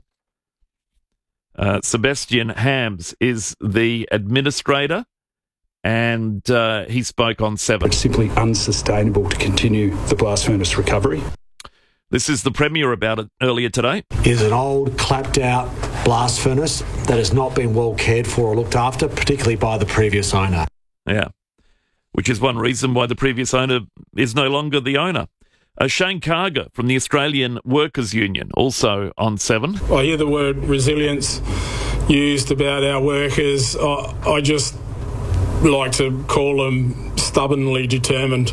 Speaker 5: Uh, Sebastian Hams is the administrator, and uh, he spoke on Seven.
Speaker 7: It's simply unsustainable to continue the blast furnace recovery.
Speaker 5: This is the Premier about it earlier today.
Speaker 26: It is an old, clapped-out blast furnace that has not been well cared for or looked after, particularly by the previous owner.
Speaker 5: Yeah, which is one reason why the previous owner is no longer the owner. Uh, Shane Carger from the Australian Workers' Union, also on Seven.
Speaker 8: I hear the word resilience used about our workers. I, I just like to call them stubbornly determined.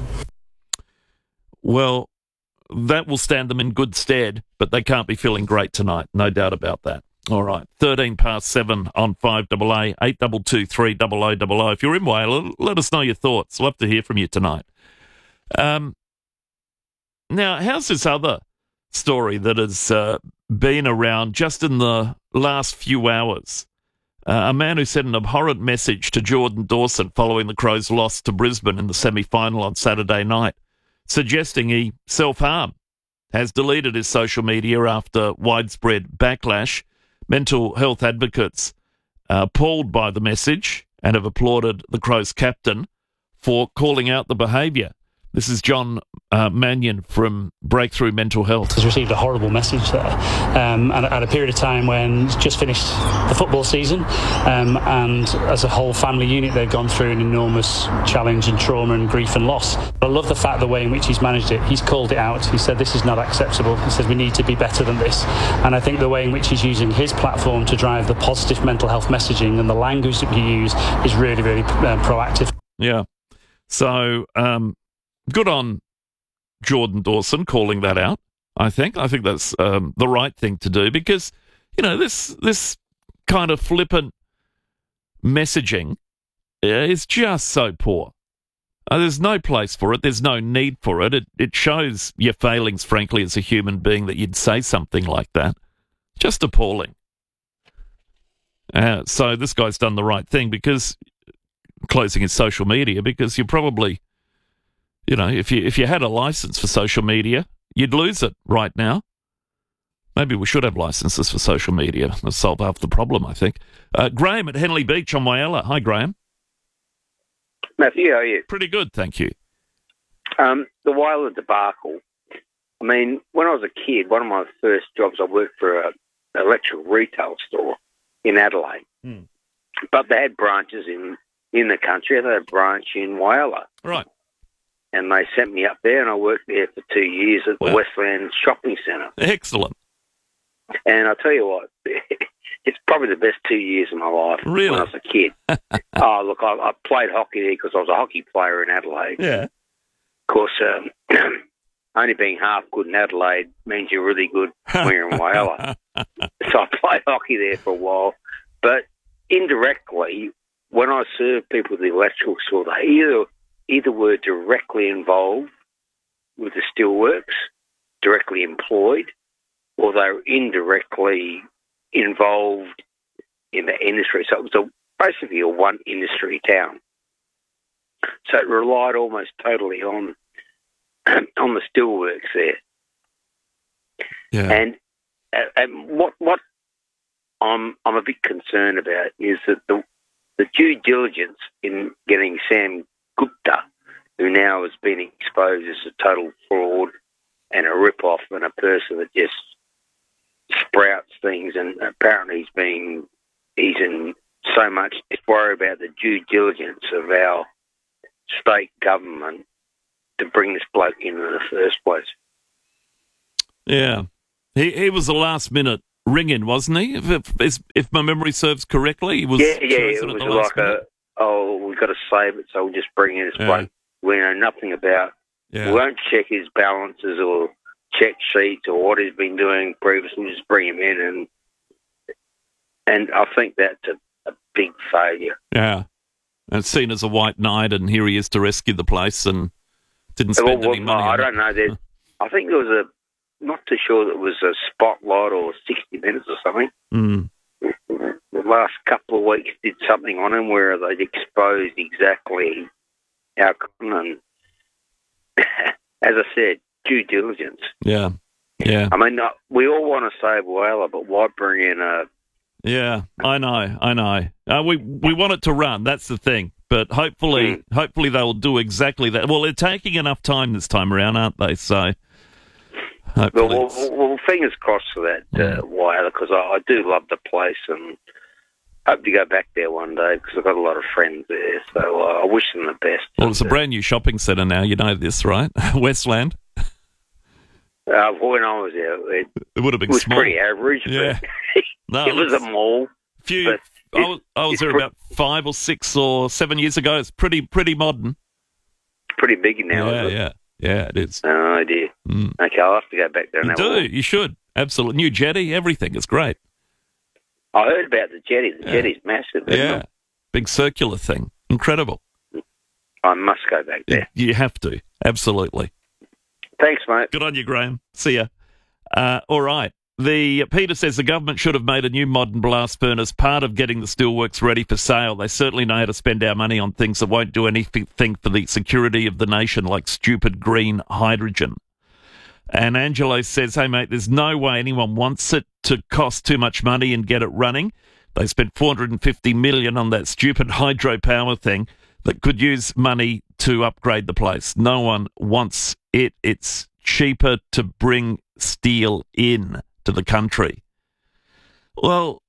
Speaker 5: Well, that will stand them in good stead, but they can't be feeling great tonight, no doubt about that. All right, thirteen past seven on five A A, eight two two three double oh double oh. If you're in Whyalla, let us know your thoughts. Love to hear from you tonight. Um, now, how's this other story that has uh, been around just in the last few hours? Uh, a man who sent an abhorrent message to Jordan Dawson following the Crows' loss to Brisbane in the semi-final on Saturday night, suggesting he self-harmed, has deleted his social media after widespread backlash. Mental health advocates are appalled by the message and have applauded the Crows captain for calling out the behaviour. This is John uh, Mannion from Breakthrough Mental Health.
Speaker 9: Has received a horrible message there, um, and at a period of time when it's just finished the football season, um, and as a whole family unit, they've gone through an enormous challenge and trauma and grief and loss. But I love the fact, the way in which he's managed it. He's called it out. He said this is not acceptable. He said we need to be better than this. And I think the way in which he's using his platform to drive the positive mental health messaging and the language that he uses is really, really uh, proactive.
Speaker 5: Yeah. So, um, good on Jordan Dawson calling that out, I think. I think that's um, the right thing to do because, you know, this this kind of flippant messaging is just so poor. Uh, there's no place for it. There's no need for it. It it shows your failings, frankly, as a human being that you'd say something like that. Just appalling. Uh, so this guy's done the right thing because closing his social media because you probably... You know, if you if you had a license for social media, you'd lose it right now. Maybe we should have licenses for social media. That'll solve half the problem, I think. Uh, Graham at Henley Beach on Whyalla. Hi, Graham.
Speaker 10: Matthew, how are you?
Speaker 5: Pretty good, thank you.
Speaker 10: Um, the Whyalla debacle. I mean, when I was a kid, one of my first jobs, I worked for a, an electrical retail store in Adelaide.
Speaker 5: Hmm.
Speaker 10: But they had branches in, in the country. They had a branch in Whyalla.
Speaker 5: Right.
Speaker 10: And they sent me up there, and I worked there for two years at the
Speaker 5: Wow.
Speaker 10: Westland Shopping Centre.
Speaker 5: Excellent.
Speaker 10: And I'll tell you what, it's probably the best two years of my life
Speaker 5: Really?
Speaker 10: when I was a kid. oh, look, I, I played hockey there because I was a hockey player in Adelaide.
Speaker 5: Yeah.
Speaker 10: Of course, um, only being half good in Adelaide means you're really good when you're in Whyalla. So I played hockey there for a while. But indirectly, when I served people at the electrical store, they either... either were directly involved with the steelworks, directly employed, or they were indirectly involved in the industry. So it was a, basically a one industry town. So it relied almost totally on on the steelworks there.
Speaker 5: Yeah.
Speaker 10: And and what what I'm I'm a bit concerned about is that the the due diligence in getting Sam Gupta, who now has been exposed as a total fraud and a rip-off and a person that just sprouts things, and apparently he's been he's in so much worry about the due diligence of our state government to bring this bloke in in the first place.
Speaker 5: Yeah. He he was a last-minute ring-in, wasn't he? If, if if my memory serves correctly, he was
Speaker 10: yeah, yeah. It
Speaker 5: chosen at
Speaker 10: was
Speaker 5: the last
Speaker 10: like a
Speaker 5: minute.
Speaker 10: oh, we've got to save it, so we'll just bring in this
Speaker 5: Yeah.
Speaker 10: bloke we know nothing about.
Speaker 5: Yeah.
Speaker 10: We won't check his balances or check sheets or what he's been doing previously. We'll just bring him in, and and I think that's a, a big failure.
Speaker 5: Yeah. And seen as a white knight, and here he is to rescue the place and didn't spend
Speaker 10: Well,
Speaker 5: any
Speaker 10: well,
Speaker 5: money
Speaker 10: I
Speaker 5: on
Speaker 10: don't
Speaker 5: it.
Speaker 10: know. There's, I think there was a, not too sure that it was a spotlight or sixty minutes or something.
Speaker 5: Mm.
Speaker 10: The last couple of weeks did something on him where they exposed exactly how, and as I said, due diligence.
Speaker 5: Yeah. Yeah.
Speaker 10: I mean, uh, we all want to save Whaler, but why bring in a...
Speaker 5: Yeah, I know, I know. Uh, we we want it to run. That's the thing. But hopefully,
Speaker 10: Mm.
Speaker 5: hopefully they will do exactly that. Well, they're taking enough time this time around, aren't they? So,
Speaker 10: Well,
Speaker 5: hopefully,
Speaker 10: well,
Speaker 5: it's-
Speaker 10: well, fingers crossed for that uh, Whaler, because I, I do love the place and hope to go back there one day because I've got a lot of friends there. So uh, I wish them the best.
Speaker 5: well, it's a brand new shopping centre now. You know this, right? Westland.
Speaker 10: Uh, when I was there, it,
Speaker 5: It would have been
Speaker 10: was
Speaker 5: small.
Speaker 10: pretty average.
Speaker 5: Yeah.
Speaker 10: But
Speaker 5: No,
Speaker 10: it was a
Speaker 5: it's-
Speaker 10: mall.
Speaker 5: Few.
Speaker 10: but
Speaker 5: I was, I was
Speaker 10: it's
Speaker 5: there
Speaker 10: pre-
Speaker 5: about five or six or seven years ago. It's pretty pretty modern.
Speaker 10: pretty big now.
Speaker 5: yeah,
Speaker 10: is it?
Speaker 5: yeah, yeah. It is.
Speaker 10: Oh dear.
Speaker 5: Mm.
Speaker 10: Okay, I'll have to go back there and
Speaker 5: You
Speaker 10: have a
Speaker 5: do.
Speaker 10: look.
Speaker 5: You should. Absolutely. New jetty. Everything. It's great.
Speaker 10: I heard about the jetty. The
Speaker 5: Yeah.
Speaker 10: jetty's massive. Isn't
Speaker 5: Yeah.
Speaker 10: it?
Speaker 5: Big circular thing. Incredible.
Speaker 10: I must go back there.
Speaker 5: You have to. Absolutely.
Speaker 10: Thanks, mate.
Speaker 5: Good on you, Graham. See ya. Uh, all right. The Peter says the government should have made a new modern blast furnace part of getting the steelworks ready for sale. They certainly know how to spend our money on things that won't do anything for the security of the nation, like stupid green hydrogen. And Angelo says, hey, mate, there's no way anyone wants it to cost too much money and get it running. They spent four hundred fifty million dollars on that stupid hydropower thing that could use money to upgrade the place. No one wants it. It's cheaper to bring steel in to the country. Well,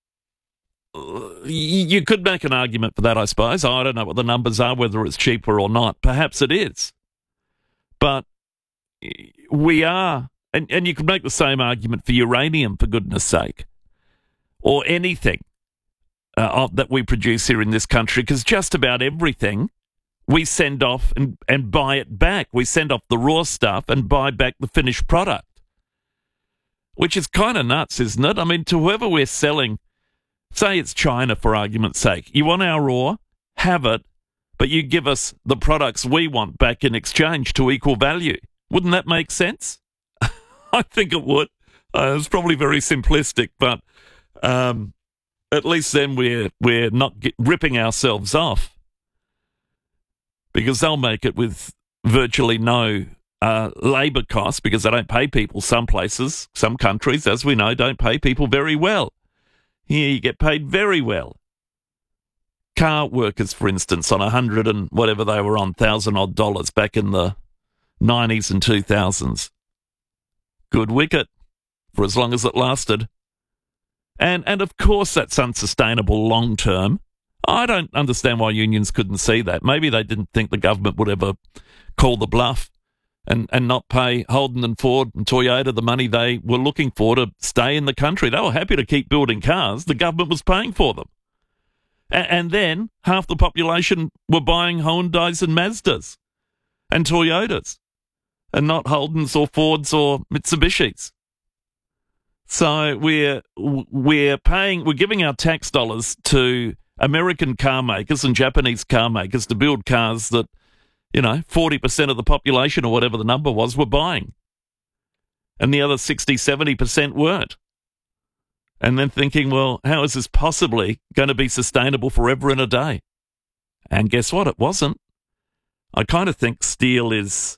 Speaker 5: you could make an argument for that, I suppose. I don't know what the numbers are, whether it's cheaper or not. Perhaps it is. But we are, and, and you could make the same argument for uranium, for goodness sake, or anything uh, that we produce here in this country, because just about everything we send off and, and buy it back. We send off the raw stuff and buy back the finished product. Which is kind of nuts, isn't it? I mean, to whoever we're selling, say it's China for argument's sake, you want our raw, have it, but you give us the products we want back in exchange to equal value. Wouldn't that make sense? I think it would. Uh, it's probably very simplistic, but um, at least then we're we're not get, ripping ourselves off, because they'll make it with virtually no Uh, labour costs, because they don't pay people. Some places, some countries, as we know, don't pay people very well. Here you get paid very well. Car workers, for instance, on a hundred and whatever they were on, thousand odd dollars back in the nineties and two thousands. Good wicket for as long as it lasted. And, and of course that's unsustainable long term. I don't understand why unions couldn't see that. Maybe they didn't think the government would ever call the bluff and, and not pay Holden and Ford and Toyota the money they were looking for to stay in the country. They were happy to keep building cars. The government was paying for them. A- and then half the population were buying Hyundais and Mazdas and Toyotas and not Holdens or Fords or Mitsubishis. So we're we're paying, we're giving our tax dollars to American car makers and Japanese car makers to build cars that, you know, forty percent of the population or whatever the number was were buying. and the other sixty, seventy percent weren't. And then thinking, well, how is this possibly going to be sustainable forever and a day? And guess what? It wasn't. I kind of think steel is...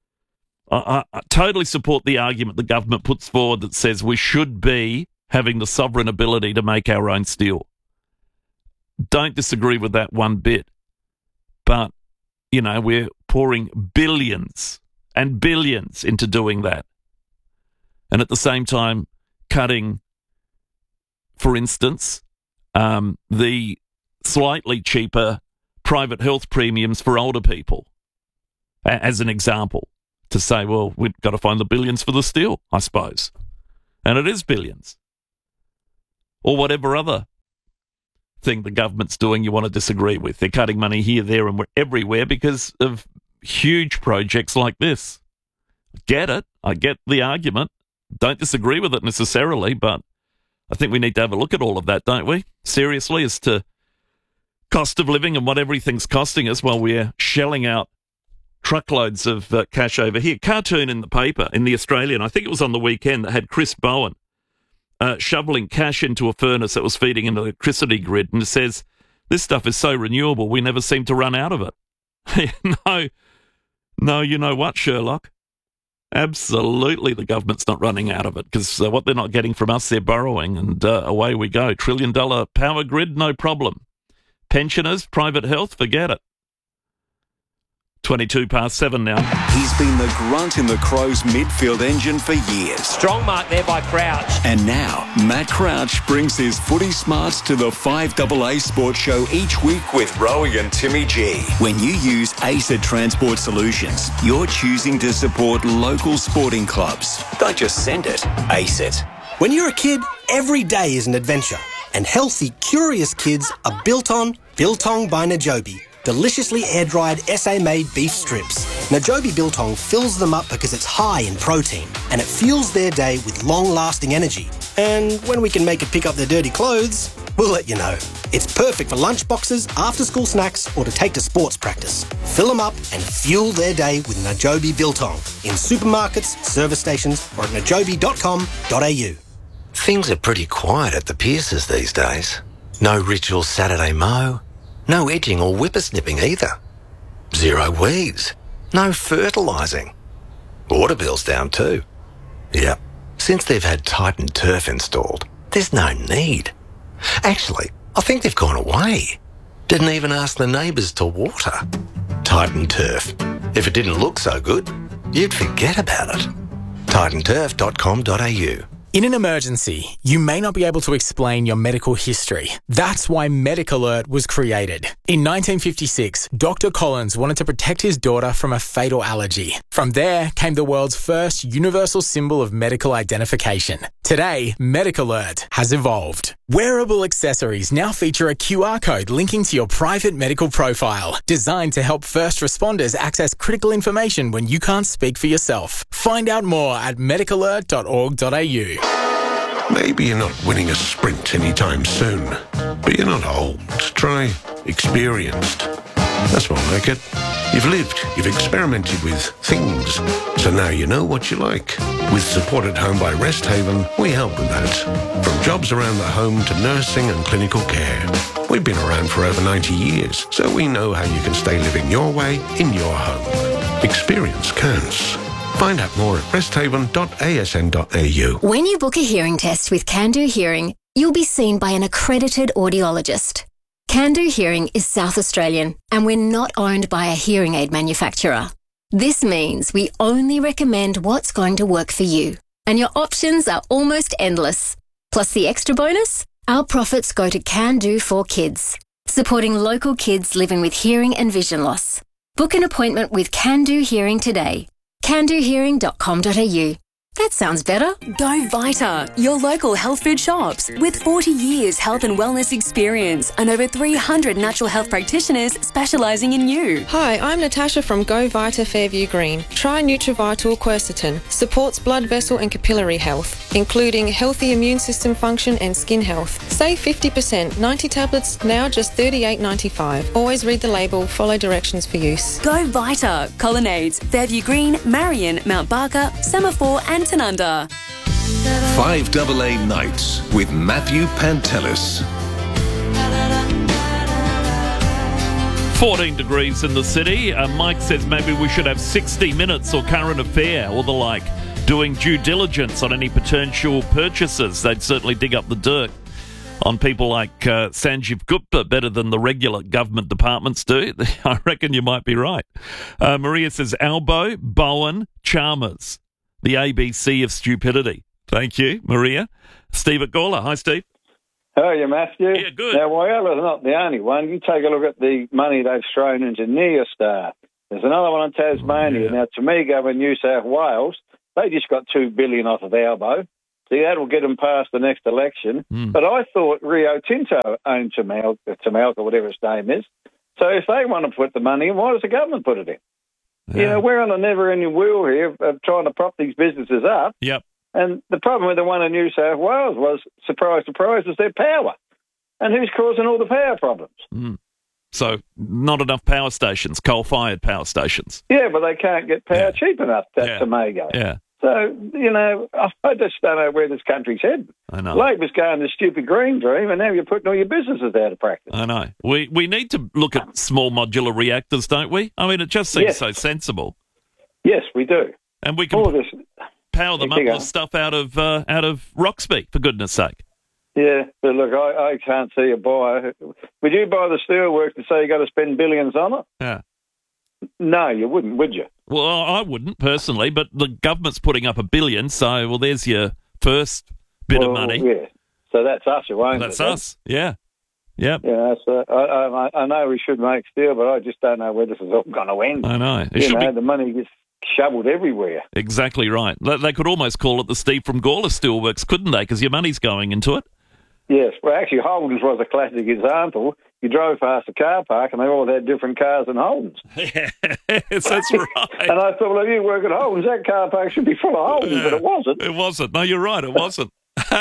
Speaker 5: I, I, I totally support the argument the government puts forward that says we should be having the sovereign ability to make our own steel. Don't disagree with that one bit. But, you know, we're pouring billions and billions into doing that. And at the same time, cutting... For instance, um, the slightly cheaper private health premiums for older people, as an example, to say, well, we've got to find the billions for the steel, I suppose. And it is billions. Or whatever other thing the government's doing you want to disagree with. They're cutting money here, there, and everywhere because of huge projects like this. Get it. I get the argument. Don't disagree with it necessarily, but I think we need to have a look at all of that, don't we? Seriously, as to cost of living and what everything's costing us while we're shelling out truckloads of uh, cash over here. Cartoon in the paper, in the Australian, I think it was on the weekend, that had Chris Bowen uh, shoveling cash into a furnace that was feeding an electricity grid, and it says, this stuff is so renewable, we never seem to run out of it. no, no, you know what, Sherlock? Absolutely, the government's not running out of it because uh, what they're not getting from us, they're borrowing, and uh, away we go. Trillion dollar power grid, no problem. Pensioners, private health, forget it. twenty-two past seven now.
Speaker 1: He's been the grunt in the Crows midfield engine for years.
Speaker 2: Strong mark there by Crouch.
Speaker 1: And now, Matt Crouch brings his footy smarts to the five A A Sports Show each week with Rowie and Timmy G. When you use ACET Transport Solutions, you're choosing to support local sporting clubs. Don't just send it, ACET.
Speaker 4: When you're a kid, every day is an adventure. And healthy, curious kids are built on Biltong by Najobi. Deliciously air-dried S A-made beef strips. Najobi Biltong fills them up because it's high in protein and it fuels their day with long-lasting energy. And when we can make it pick up their dirty clothes, we'll let you know. It's perfect for lunch boxes, after-school snacks or to take to sports practice. Fill them up and fuel their day with Najobi Biltong in supermarkets, service stations or at najobi dot com dot a u.
Speaker 6: Things are pretty quiet at the Pierces these days. No ritual Saturday mow. No edging or whippersnipping either. Zero weeds. No fertilising. Water bill's down too. Yep. Since they've had Titan Turf installed, there's no need. Actually, I think they've gone away. Didn't even ask the neighbours to water. Titan Turf. If it didn't look so good, you'd forget about it. titan turf dot com dot a u.
Speaker 11: In an emergency, you may not be able to explain your medical history. That's why Medic Alert was created. In nineteen fifty-six, Doctor Collins wanted to protect his daughter from a fatal allergy. From there came the world's first universal symbol of medical identification. Today, Medic Alert has evolved. Wearable accessories now feature a Q R code linking to your private medical profile, designed to help first responders access critical information when you can't speak for yourself. Find out more at medic alert dot org dot a u.
Speaker 12: Maybe you're not winning a sprint anytime soon, but you're not old. Try experienced. That's more like it. You've lived, you've experimented with things, so now you know what you like. With Support at Home by Rest Haven, we help with that. From jobs around the home to nursing and clinical care. We've been around for over ninety years, so we know how you can stay living your way in your home. Experience counts. Find out more at rest haven dot a s n dot a u.
Speaker 13: When you book a hearing test with Can Do Hearing, you'll be seen by an accredited audiologist. Can Do Hearing is South Australian, and we're not owned by a hearing aid manufacturer. This means we only recommend what's going to work for you, and your options are almost endless. Plus the extra bonus, our profits go to Can Do for Kids, supporting local kids living with hearing and vision loss. Book an appointment with Can Do Hearing today. can do hearing dot com dot a u. That sounds better.
Speaker 15: Go Vita, your local health food shops. With forty years health and wellness experience and over three hundred natural health practitioners specialising in you.
Speaker 16: Hi, I'm Natasha from Go Vita Fairview Green. Try NutriVital Quercetin. Supports blood vessel and capillary health, including healthy immune system function and skin health. Save fifty percent. ninety tablets, now just thirty-eight ninety-five. Always read the label, follow directions for use.
Speaker 15: Go Vita, Colonnades, Fairview Green, Marion, Mount Barker, Semaphore and twenty and under.
Speaker 23: five double A Nights with Matthew Pantelis.
Speaker 5: fourteen degrees in the city. Uh, Mike says maybe we should have sixty minutes or current affair or the like, doing due diligence on any potential purchases. They'd certainly dig up the dirt on people like uh, Sanjeev Gupta better than the regular government departments do. I reckon you might be right. Uh, Maria says Albo, Bowen, Chalmers, the A B C of stupidity. Thank you, Maria. Steve at Gawler. Hi, Steve.
Speaker 2: How are you, Matthew?
Speaker 5: Yeah, good.
Speaker 2: Now, Wyala's not the only one. You take a look at the money they've thrown into Neostar. There's another one in Tasmania. Oh, yeah. Now, Tomigo in New South Wales, they just got two billion dollars off of Albo. See, that'll get them past the next election. Mm. But I thought Rio Tinto owned Tamalco, Tamalco, whatever its name is. So if they want to put the money in, why does the government put it in? Yeah. You know, we're on a never-ending wheel here of, of trying to prop these businesses up.
Speaker 5: Yep.
Speaker 2: And the problem with the one in New South Wales was, surprise, surprise, is their power. And who's causing all the power problems?
Speaker 5: Mm. So not enough power stations, coal-fired power stations.
Speaker 2: Yeah, but they can't get power yeah. cheap enough, that
Speaker 5: yeah.
Speaker 2: Tomago.
Speaker 5: Yeah.
Speaker 2: So, you know, I just don't know where this country's heading.
Speaker 5: I know.
Speaker 2: Labor's going the stupid green dream, and now you're putting all your businesses out of practice.
Speaker 5: I know. We we need to look at small modular reactors, don't we? I mean, it just seems
Speaker 2: yes.
Speaker 5: so sensible.
Speaker 2: Yes, we do.
Speaker 5: And we can
Speaker 2: all this,
Speaker 5: power them up with stuff out of uh, out of Roxby, for goodness sake.
Speaker 2: Yeah, but look, I, I can't see a buyer. Would you buy the steelworks to say you got to spend billions on it?
Speaker 5: Yeah.
Speaker 2: No, you wouldn't, would you?
Speaker 5: Well, I wouldn't personally, but the government's putting up a billion, so, well, there's your first bit
Speaker 2: well,
Speaker 5: of money.
Speaker 2: Yeah, so that's us who owns
Speaker 5: That's
Speaker 2: it.
Speaker 5: That's us, yeah. Yep.
Speaker 2: Yeah, so I, I, I know we should make steel, but I just don't know where this is all going to end.
Speaker 5: I know. It
Speaker 2: you
Speaker 5: should
Speaker 2: know,
Speaker 5: be...
Speaker 2: the money gets shoveled everywhere.
Speaker 5: Exactly right. They could almost call it the Steve from Gawler Steelworks, couldn't they? Because your money's going into it.
Speaker 2: Yes, well, actually, Holden's was a classic example. You drove past the car park and they all had different cars than Holden's.
Speaker 5: Yes, that's right.
Speaker 2: And I thought, well, if you work at Holden's, that car park should be full of Holden's, yeah, but it wasn't.
Speaker 5: It wasn't. No, you're right, it wasn't.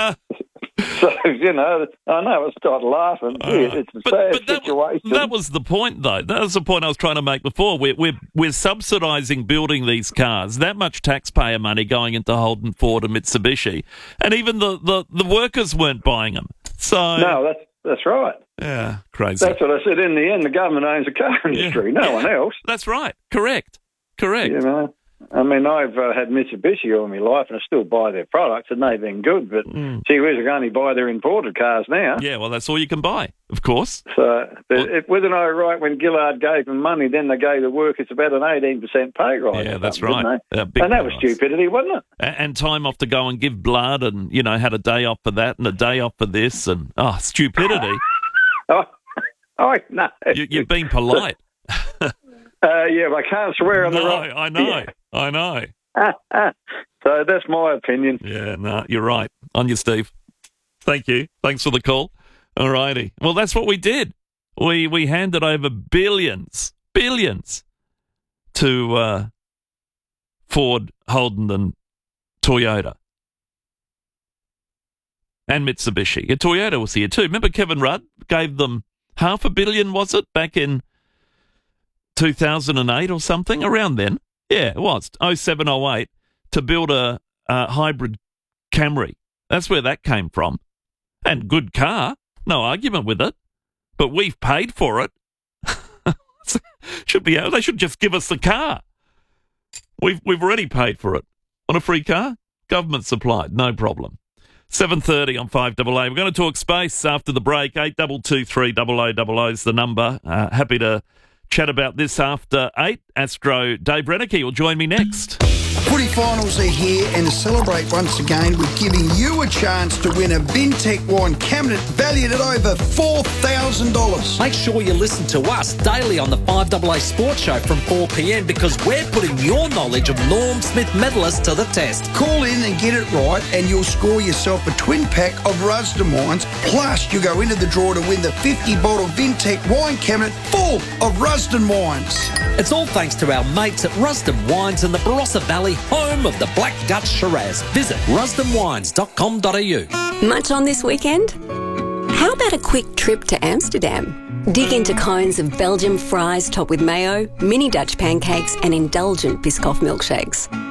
Speaker 2: So, you know, I know I started laughing. Uh, yeah, it's a
Speaker 5: but,
Speaker 2: sad
Speaker 5: but that,
Speaker 2: situation.
Speaker 5: That was the point, though. That was the point I was trying to make before. We're, we're, we're subsidising building these cars, that much taxpayer money going into Holden, Ford and Mitsubishi, and even the, the, the workers weren't buying them. So
Speaker 2: No, that's that's right.
Speaker 5: Yeah, crazy.
Speaker 2: That's what I said. In the end, the government owns the car industry, yeah. no
Speaker 5: yeah.
Speaker 2: one else.
Speaker 5: That's right. Correct. Correct.
Speaker 2: You know, I mean, I've uh, had Mitsubishi all my life, and I still buy their products, and they've been good. But mm. gee whiz, I can only buy their imported cars now.
Speaker 5: Yeah, well, that's all you can buy, of course.
Speaker 2: So, well, if, wasn't I right when Gillard gave them money? Then they gave the workers about an eighteen percent pay rise.
Speaker 5: Yeah, that's right.
Speaker 2: Uh, and that
Speaker 5: rise.
Speaker 2: was stupidity, wasn't it?
Speaker 5: And, and time off to go and give blood, and you know, had a day off for that, and a day off for this, and oh, stupidity.
Speaker 2: oh, oh, no.
Speaker 5: You, you've been polite.
Speaker 2: uh, yeah, but I can't swear on
Speaker 5: no,
Speaker 2: the right.
Speaker 5: I know.
Speaker 2: Yeah.
Speaker 5: I know.
Speaker 2: So that's my opinion.
Speaker 5: Yeah, no, you're right. On you, Steve. Thank you. Thanks for the call. All righty. Well, that's what we did. We we handed over billions, billions to uh, Ford, Holden and Toyota. And Mitsubishi. Yeah, Toyota was here too. Remember Kevin Rudd gave them half a billion, was it, back in two thousand eight or something? Around then. Yeah, it was, oh seven oh eight, to build a, a hybrid Camry. That's where that came from. And good car, no argument with it. But we've paid for it. should be They should just give us the car. We've, we've already paid for it. Want a free car? Government supplied, no problem. seven thirty on five double A. We're going to talk space after the break. eight two two three double oh double oh is the number. Uh, happy to chat about this after eight. Astro Dave Reneke will join me next.
Speaker 14: Footy finals are here, and to celebrate once again, we're giving you a chance to win a Vintec wine cabinet valued at over four thousand dollars.
Speaker 17: Make sure you listen to us daily on the five double A Sports Show from four p.m. because we're putting your knowledge of Norm Smith medalists to the test.
Speaker 14: Call in and get it right, and you'll score yourself a twin pack of Rusden wines. Plus, you go into the draw to win the fifty bottle Vintec wine cabinet full of Rusden wines.
Speaker 17: It's all thanks to our mates at Rusden Wines in the Barossa Valley, home of the Black Dutch Shiraz. Visit rusden wines dot com dot a u.
Speaker 18: Much on this weekend? How about a quick trip to Amsterdam? Dig into cones of Belgian fries topped with mayo, mini Dutch pancakes and indulgent Biscoff milkshakes.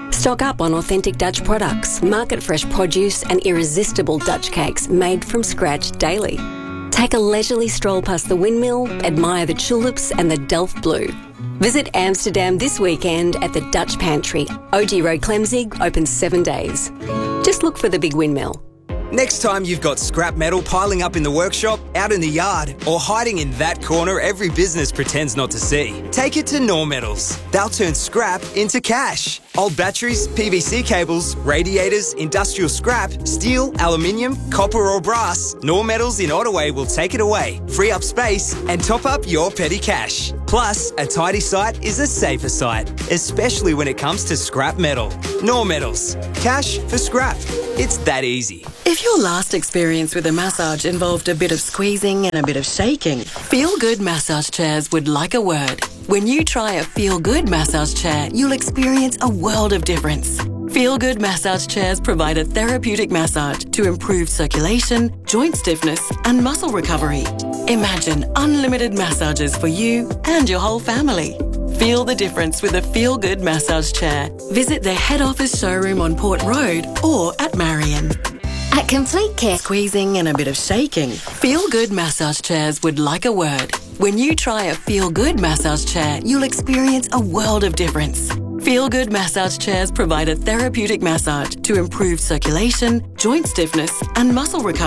Speaker 18: Stock up on authentic Dutch products, market fresh produce and irresistible Dutch cakes made from scratch daily. Take a leisurely stroll past the windmill, admire the tulips and the Delft blue. Visit Amsterdam this weekend at the Dutch Pantry. O G Road Clemzig, open seven days. Just look for the big windmill.
Speaker 3: Next time you've got scrap metal piling up in the workshop, out in the yard, or hiding in that corner every business pretends not to see, take it to Nor Metals. They'll turn scrap into cash. Old batteries, P V C cables, radiators, industrial scrap, steel, aluminium, copper or brass, Nor Metals in Ottaway will take it away, free up space and top up your petty cash. Plus, a tidy site is a safer site, especially when it comes to scrap metal. Nor Metals. Cash for scrap. It's that easy.
Speaker 19: If your last experience with a massage involved a bit of squeezing and a bit of shaking, Feel Good Massage Chairs would like a word. When you try a Feel Good massage chair, you'll experience a world of difference. Feel Good massage chairs provide a therapeutic massage to improve circulation, joint stiffness, and muscle recovery. Imagine unlimited massages for you and your whole family. Feel the difference with a Feel Good massage chair. Visit their head office showroom on Port Road or at Marion.
Speaker 13: At Complete Care,
Speaker 19: Squeezing and a bit of shaking. Feel Good massage chairs would like a word. When you try a Feel Good massage chair, you'll experience a world of difference. Feel Good massage chairs provide a therapeutic massage to improve circulation, joint stiffness, and muscle recovery.